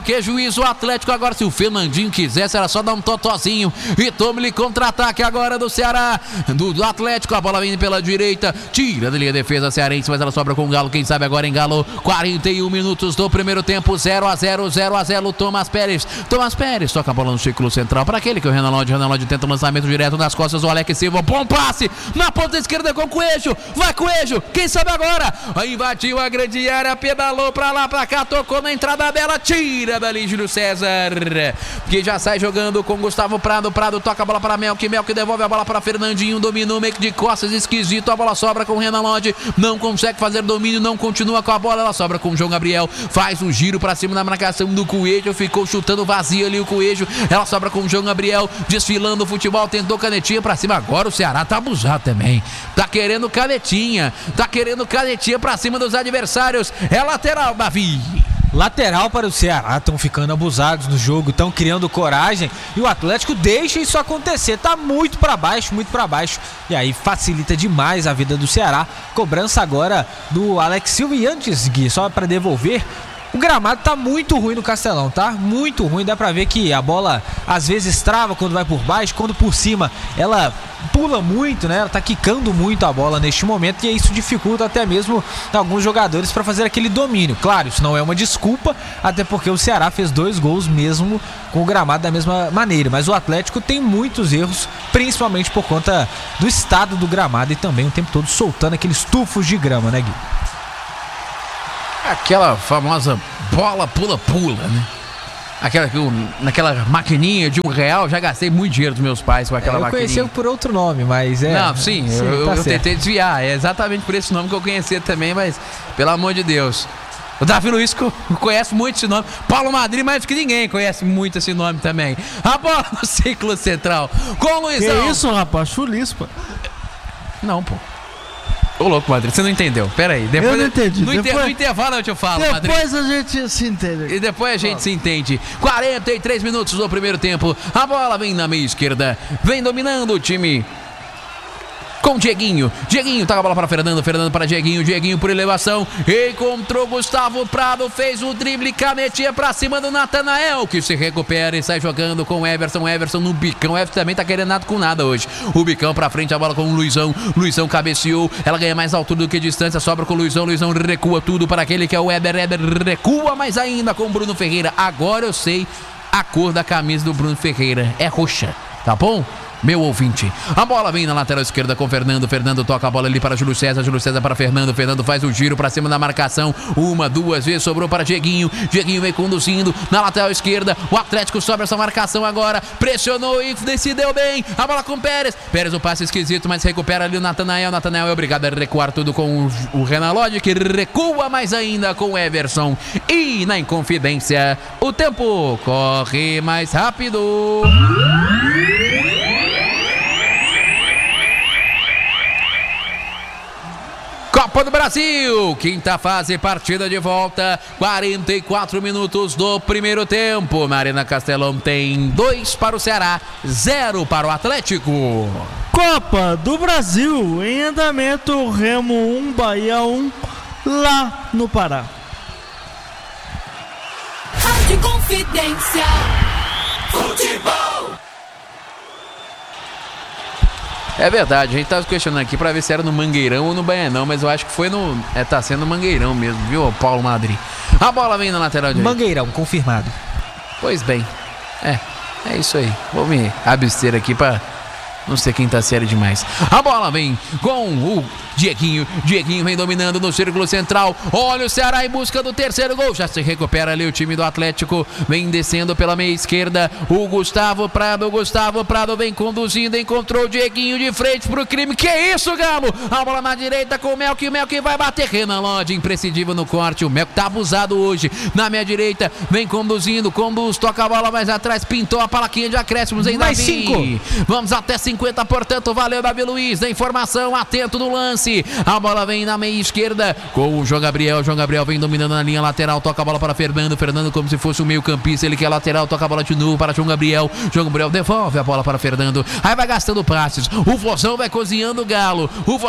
que juízo o Atlético. Agora, se o Fernandinho quisesse, era só dar um totozinho e tome-lhe contra-ataque agora do Ceará, do Atlético. A bola vem pela direita, tira da linha de defesa cearense, mas ela sobra com o Galo. Quem sabe agora engalou. 41 minutos do primeiro tempo, 0-0. Thomas Pérez toca a bola no círculo central para aquele que é o Renan Lodge tenta o lançamento direto nas costas do Alex Silva. Bom passe na ponta esquerda com o Coelho. Vai Coelho, quem sabe agora? Invadiu a grande área, pedalou pra lá, pra cá, tocou na entrada dela, tira dali Júlio César, que já sai jogando com Gustavo Prado. Toca a bola para Melk devolve a bola para Fernandinho, dominou meio que de costas, esquisito. A bola sobra com o Renan Lodge, não consegue fazer domínio, não continua com a bola. Ela sobra com o João Gabriel, faz um giro pra cima na marcação do Coelho, ficou chutando vazio ali o Coelho. Ela sobra com o João Gabriel, desfilando o futebol, tentou canetinha pra cima. Agora o Ceará tá abusado também, tá querendo canetinha pra cima dos adversários. É lateral, Davi. Lateral para o Ceará, estão ficando abusados no jogo, estão criando coragem e o Atlético deixa isso acontecer, tá muito para baixo, e aí facilita demais a vida do Ceará. Cobrança agora do Alex Silva. E antes, Gui, só para devolver, o gramado tá muito ruim no Castelão, tá? Muito ruim, dá pra ver que a bola às vezes trava quando vai por baixo, quando por cima ela pula muito, né? Ela tá quicando muito a bola neste momento e isso dificulta até mesmo alguns jogadores para fazer aquele domínio. Claro, isso não é uma desculpa, até porque o Ceará fez 2 gols mesmo com o gramado da mesma maneira, mas o Atlético tem muitos erros, principalmente por conta do estado do gramado e também o tempo todo soltando aqueles tufos de grama, né, Gui? Aquela famosa bola pula-pula, né? Naquela maquininha de R$1, já gastei muito dinheiro dos meus pais com aquela maquininha. Eu conheci por outro nome, mas é... Não, sim, eu tentei desviar, é exatamente por esse nome que eu conhecia também, mas pelo amor de Deus. O Davi Luiz conhece muito esse nome. Paulo Madrid, mais do que ninguém conhece muito esse nome também. A bola no círculo central com o Luizão. Que isso, rapaz? Chulispa. Não, pô. Ô louco, Madrid, você não entendeu. Pera aí. Eu não entendi. No intervalo eu te falo, Madrid. Depois a gente se entende. E depois a gente se entende. 43 minutos do primeiro tempo. A bola vem na meia esquerda. Vem dominando o time com Dieguinho. Dieguinho toca a bola para Fernando para Dieguinho. Dieguinho por elevação. Encontrou Gustavo Prado. Fez o drible, canetinha pra cima do Natanael, que se recupera e sai jogando com o Everson. Everson no bicão. O Everson também tá querendo nada com nada hoje. O bicão pra frente, a bola com o Luizão. Luizão cabeceou. Ela ganha mais altura do que distância. Sobra com o Luizão. Luizão recua tudo para aquele que é o Weber. Weber recua mais ainda com o Bruno Ferreira. Agora eu sei a cor da camisa do Bruno Ferreira. É roxa, tá bom? Meu ouvinte, a bola vem na lateral esquerda com Fernando. Fernando toca a bola ali para Júlio César. Júlio César para Fernando. Fernando faz o giro para cima da marcação. 1, 2 vezes sobrou para Dieguinho. Dieguinho vem conduzindo na lateral esquerda. O Atlético sobra essa marcação agora. Pressionou e decideu bem. A bola com Pérez. Pérez, o passe esquisito, mas recupera ali o Natanael. Natanael é obrigado a recuar tudo com o Renan Lodge, que recua mais ainda com o Everson. E na Inconfidência, o tempo corre mais rápido. Copa do Brasil, quinta fase, partida de volta, 44 minutos do primeiro tempo. Na Arena Castelão tem 2 para o Ceará, 0 para o Atlético. Copa do Brasil, em andamento, Remo 1, Bahia 1, lá no Pará. Rádio Confidência, futebol. É verdade, a gente tava questionando aqui pra ver se era no Mangueirão ou no Baianão, mas eu acho que foi no... tá sendo no Mangueirão mesmo, viu, Paulo Madrid? A bola vem na lateral direita. Mangueirão, confirmado. Pois bem, é isso aí. Vou me abster aqui pra não ser quinta série demais. A bola vem com o Dieguinho. Dieguinho vem dominando no círculo central. Olha o Ceará em busca do terceiro gol. Já se recupera ali o time do Atlético. Vem descendo pela meia esquerda. O Gustavo Prado. Gustavo Prado vem conduzindo. Encontrou o Dieguinho de frente pro crime. Que isso, Galo? A bola na direita com o Melk. O Melk vai bater. Renan Lodge, imprescindível no corte. O Melk tá abusado hoje. Na minha direita. Vem conduzindo. Conduz. Toca a bola mais atrás. Pintou a palaquinha de acréscimos em mais Davi. 5. Vamos até 50, portanto. Valeu, Davi Luiz. Da informação. Atento no lance. lance. A bola vem na meia esquerda com o João Gabriel. João Gabriel vem dominando na linha lateral, toca a bola para Fernando. Fernando como se fosse um meio campista, ele quer lateral, toca a bola de novo para João Gabriel. João Gabriel devolve a bola para Fernando. Aí vai gastando passes. O Vozão vai cozinhando o Galo.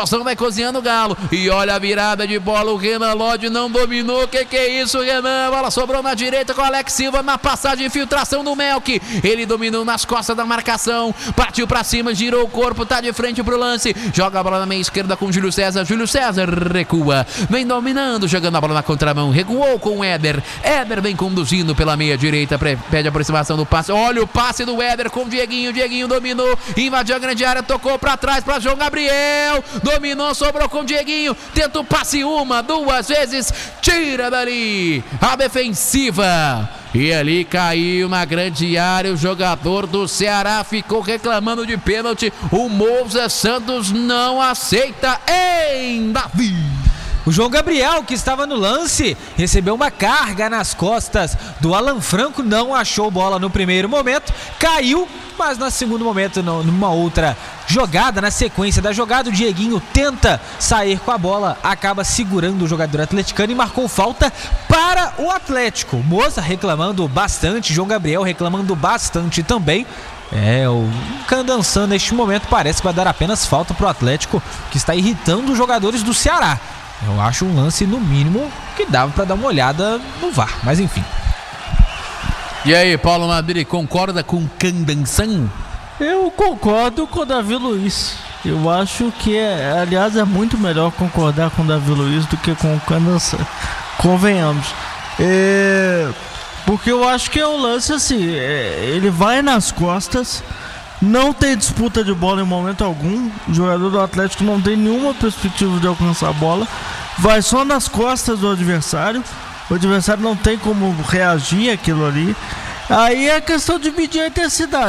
E olha a virada de bola. O Renan Lodge não dominou. Que é isso, Renan? A bola sobrou na direita com o Alex Silva na passagem, infiltração do Melk. Ele dominou nas costas da marcação. Partiu para cima, girou o corpo, tá de frente pro lance. Joga a bola na meia esquerda com o Júlio César. Júlio César recua. Vem dominando, jogando a bola na contramão. Recuou com o Éder. Éder vem conduzindo pela meia direita. Pede a aproximação do passe. Olha o passe do Éder com o Dieguinho. Dieguinho dominou, invadiu a grande área, tocou para trás para João Gabriel. Dominou, sobrou com o Dieguinho. Tenta o passe 1, 2 vezes. Tira dali a defensiva. E ali caiu na grande área. O jogador do Ceará ficou reclamando de pênalti. O Moussa Santos não aceita em Davi. O João Gabriel, que estava no lance, recebeu uma carga nas costas do Alan Franco, não achou bola no primeiro momento, caiu, mas no segundo momento, numa outra jogada, na sequência da jogada, o Dieguinho tenta sair com a bola, acaba segurando o jogador atleticano e marcou falta para o Atlético. Moça reclamando bastante, João Gabriel reclamando bastante também. O Candançã neste momento parece que vai dar apenas falta para o Atlético, que está irritando os jogadores do Ceará. Eu acho um lance, no mínimo, que dava para dar uma olhada no VAR, mas enfim. E aí, Paulo Madrid, concorda com o Candançã? Eu concordo com o Davi Luiz. Eu acho que, aliás, é muito melhor concordar com o Davi Luiz do que com o Candançã. Convenhamos. Porque eu acho que é um lance assim, ele vai nas costas, não tem disputa de bola em momento algum. O jogador do Atlético não tem nenhuma perspectiva de alcançar a bola, vai só nas costas do adversário. O adversário não tem como reagir àquilo ali. Aí é questão de medir a intensidade.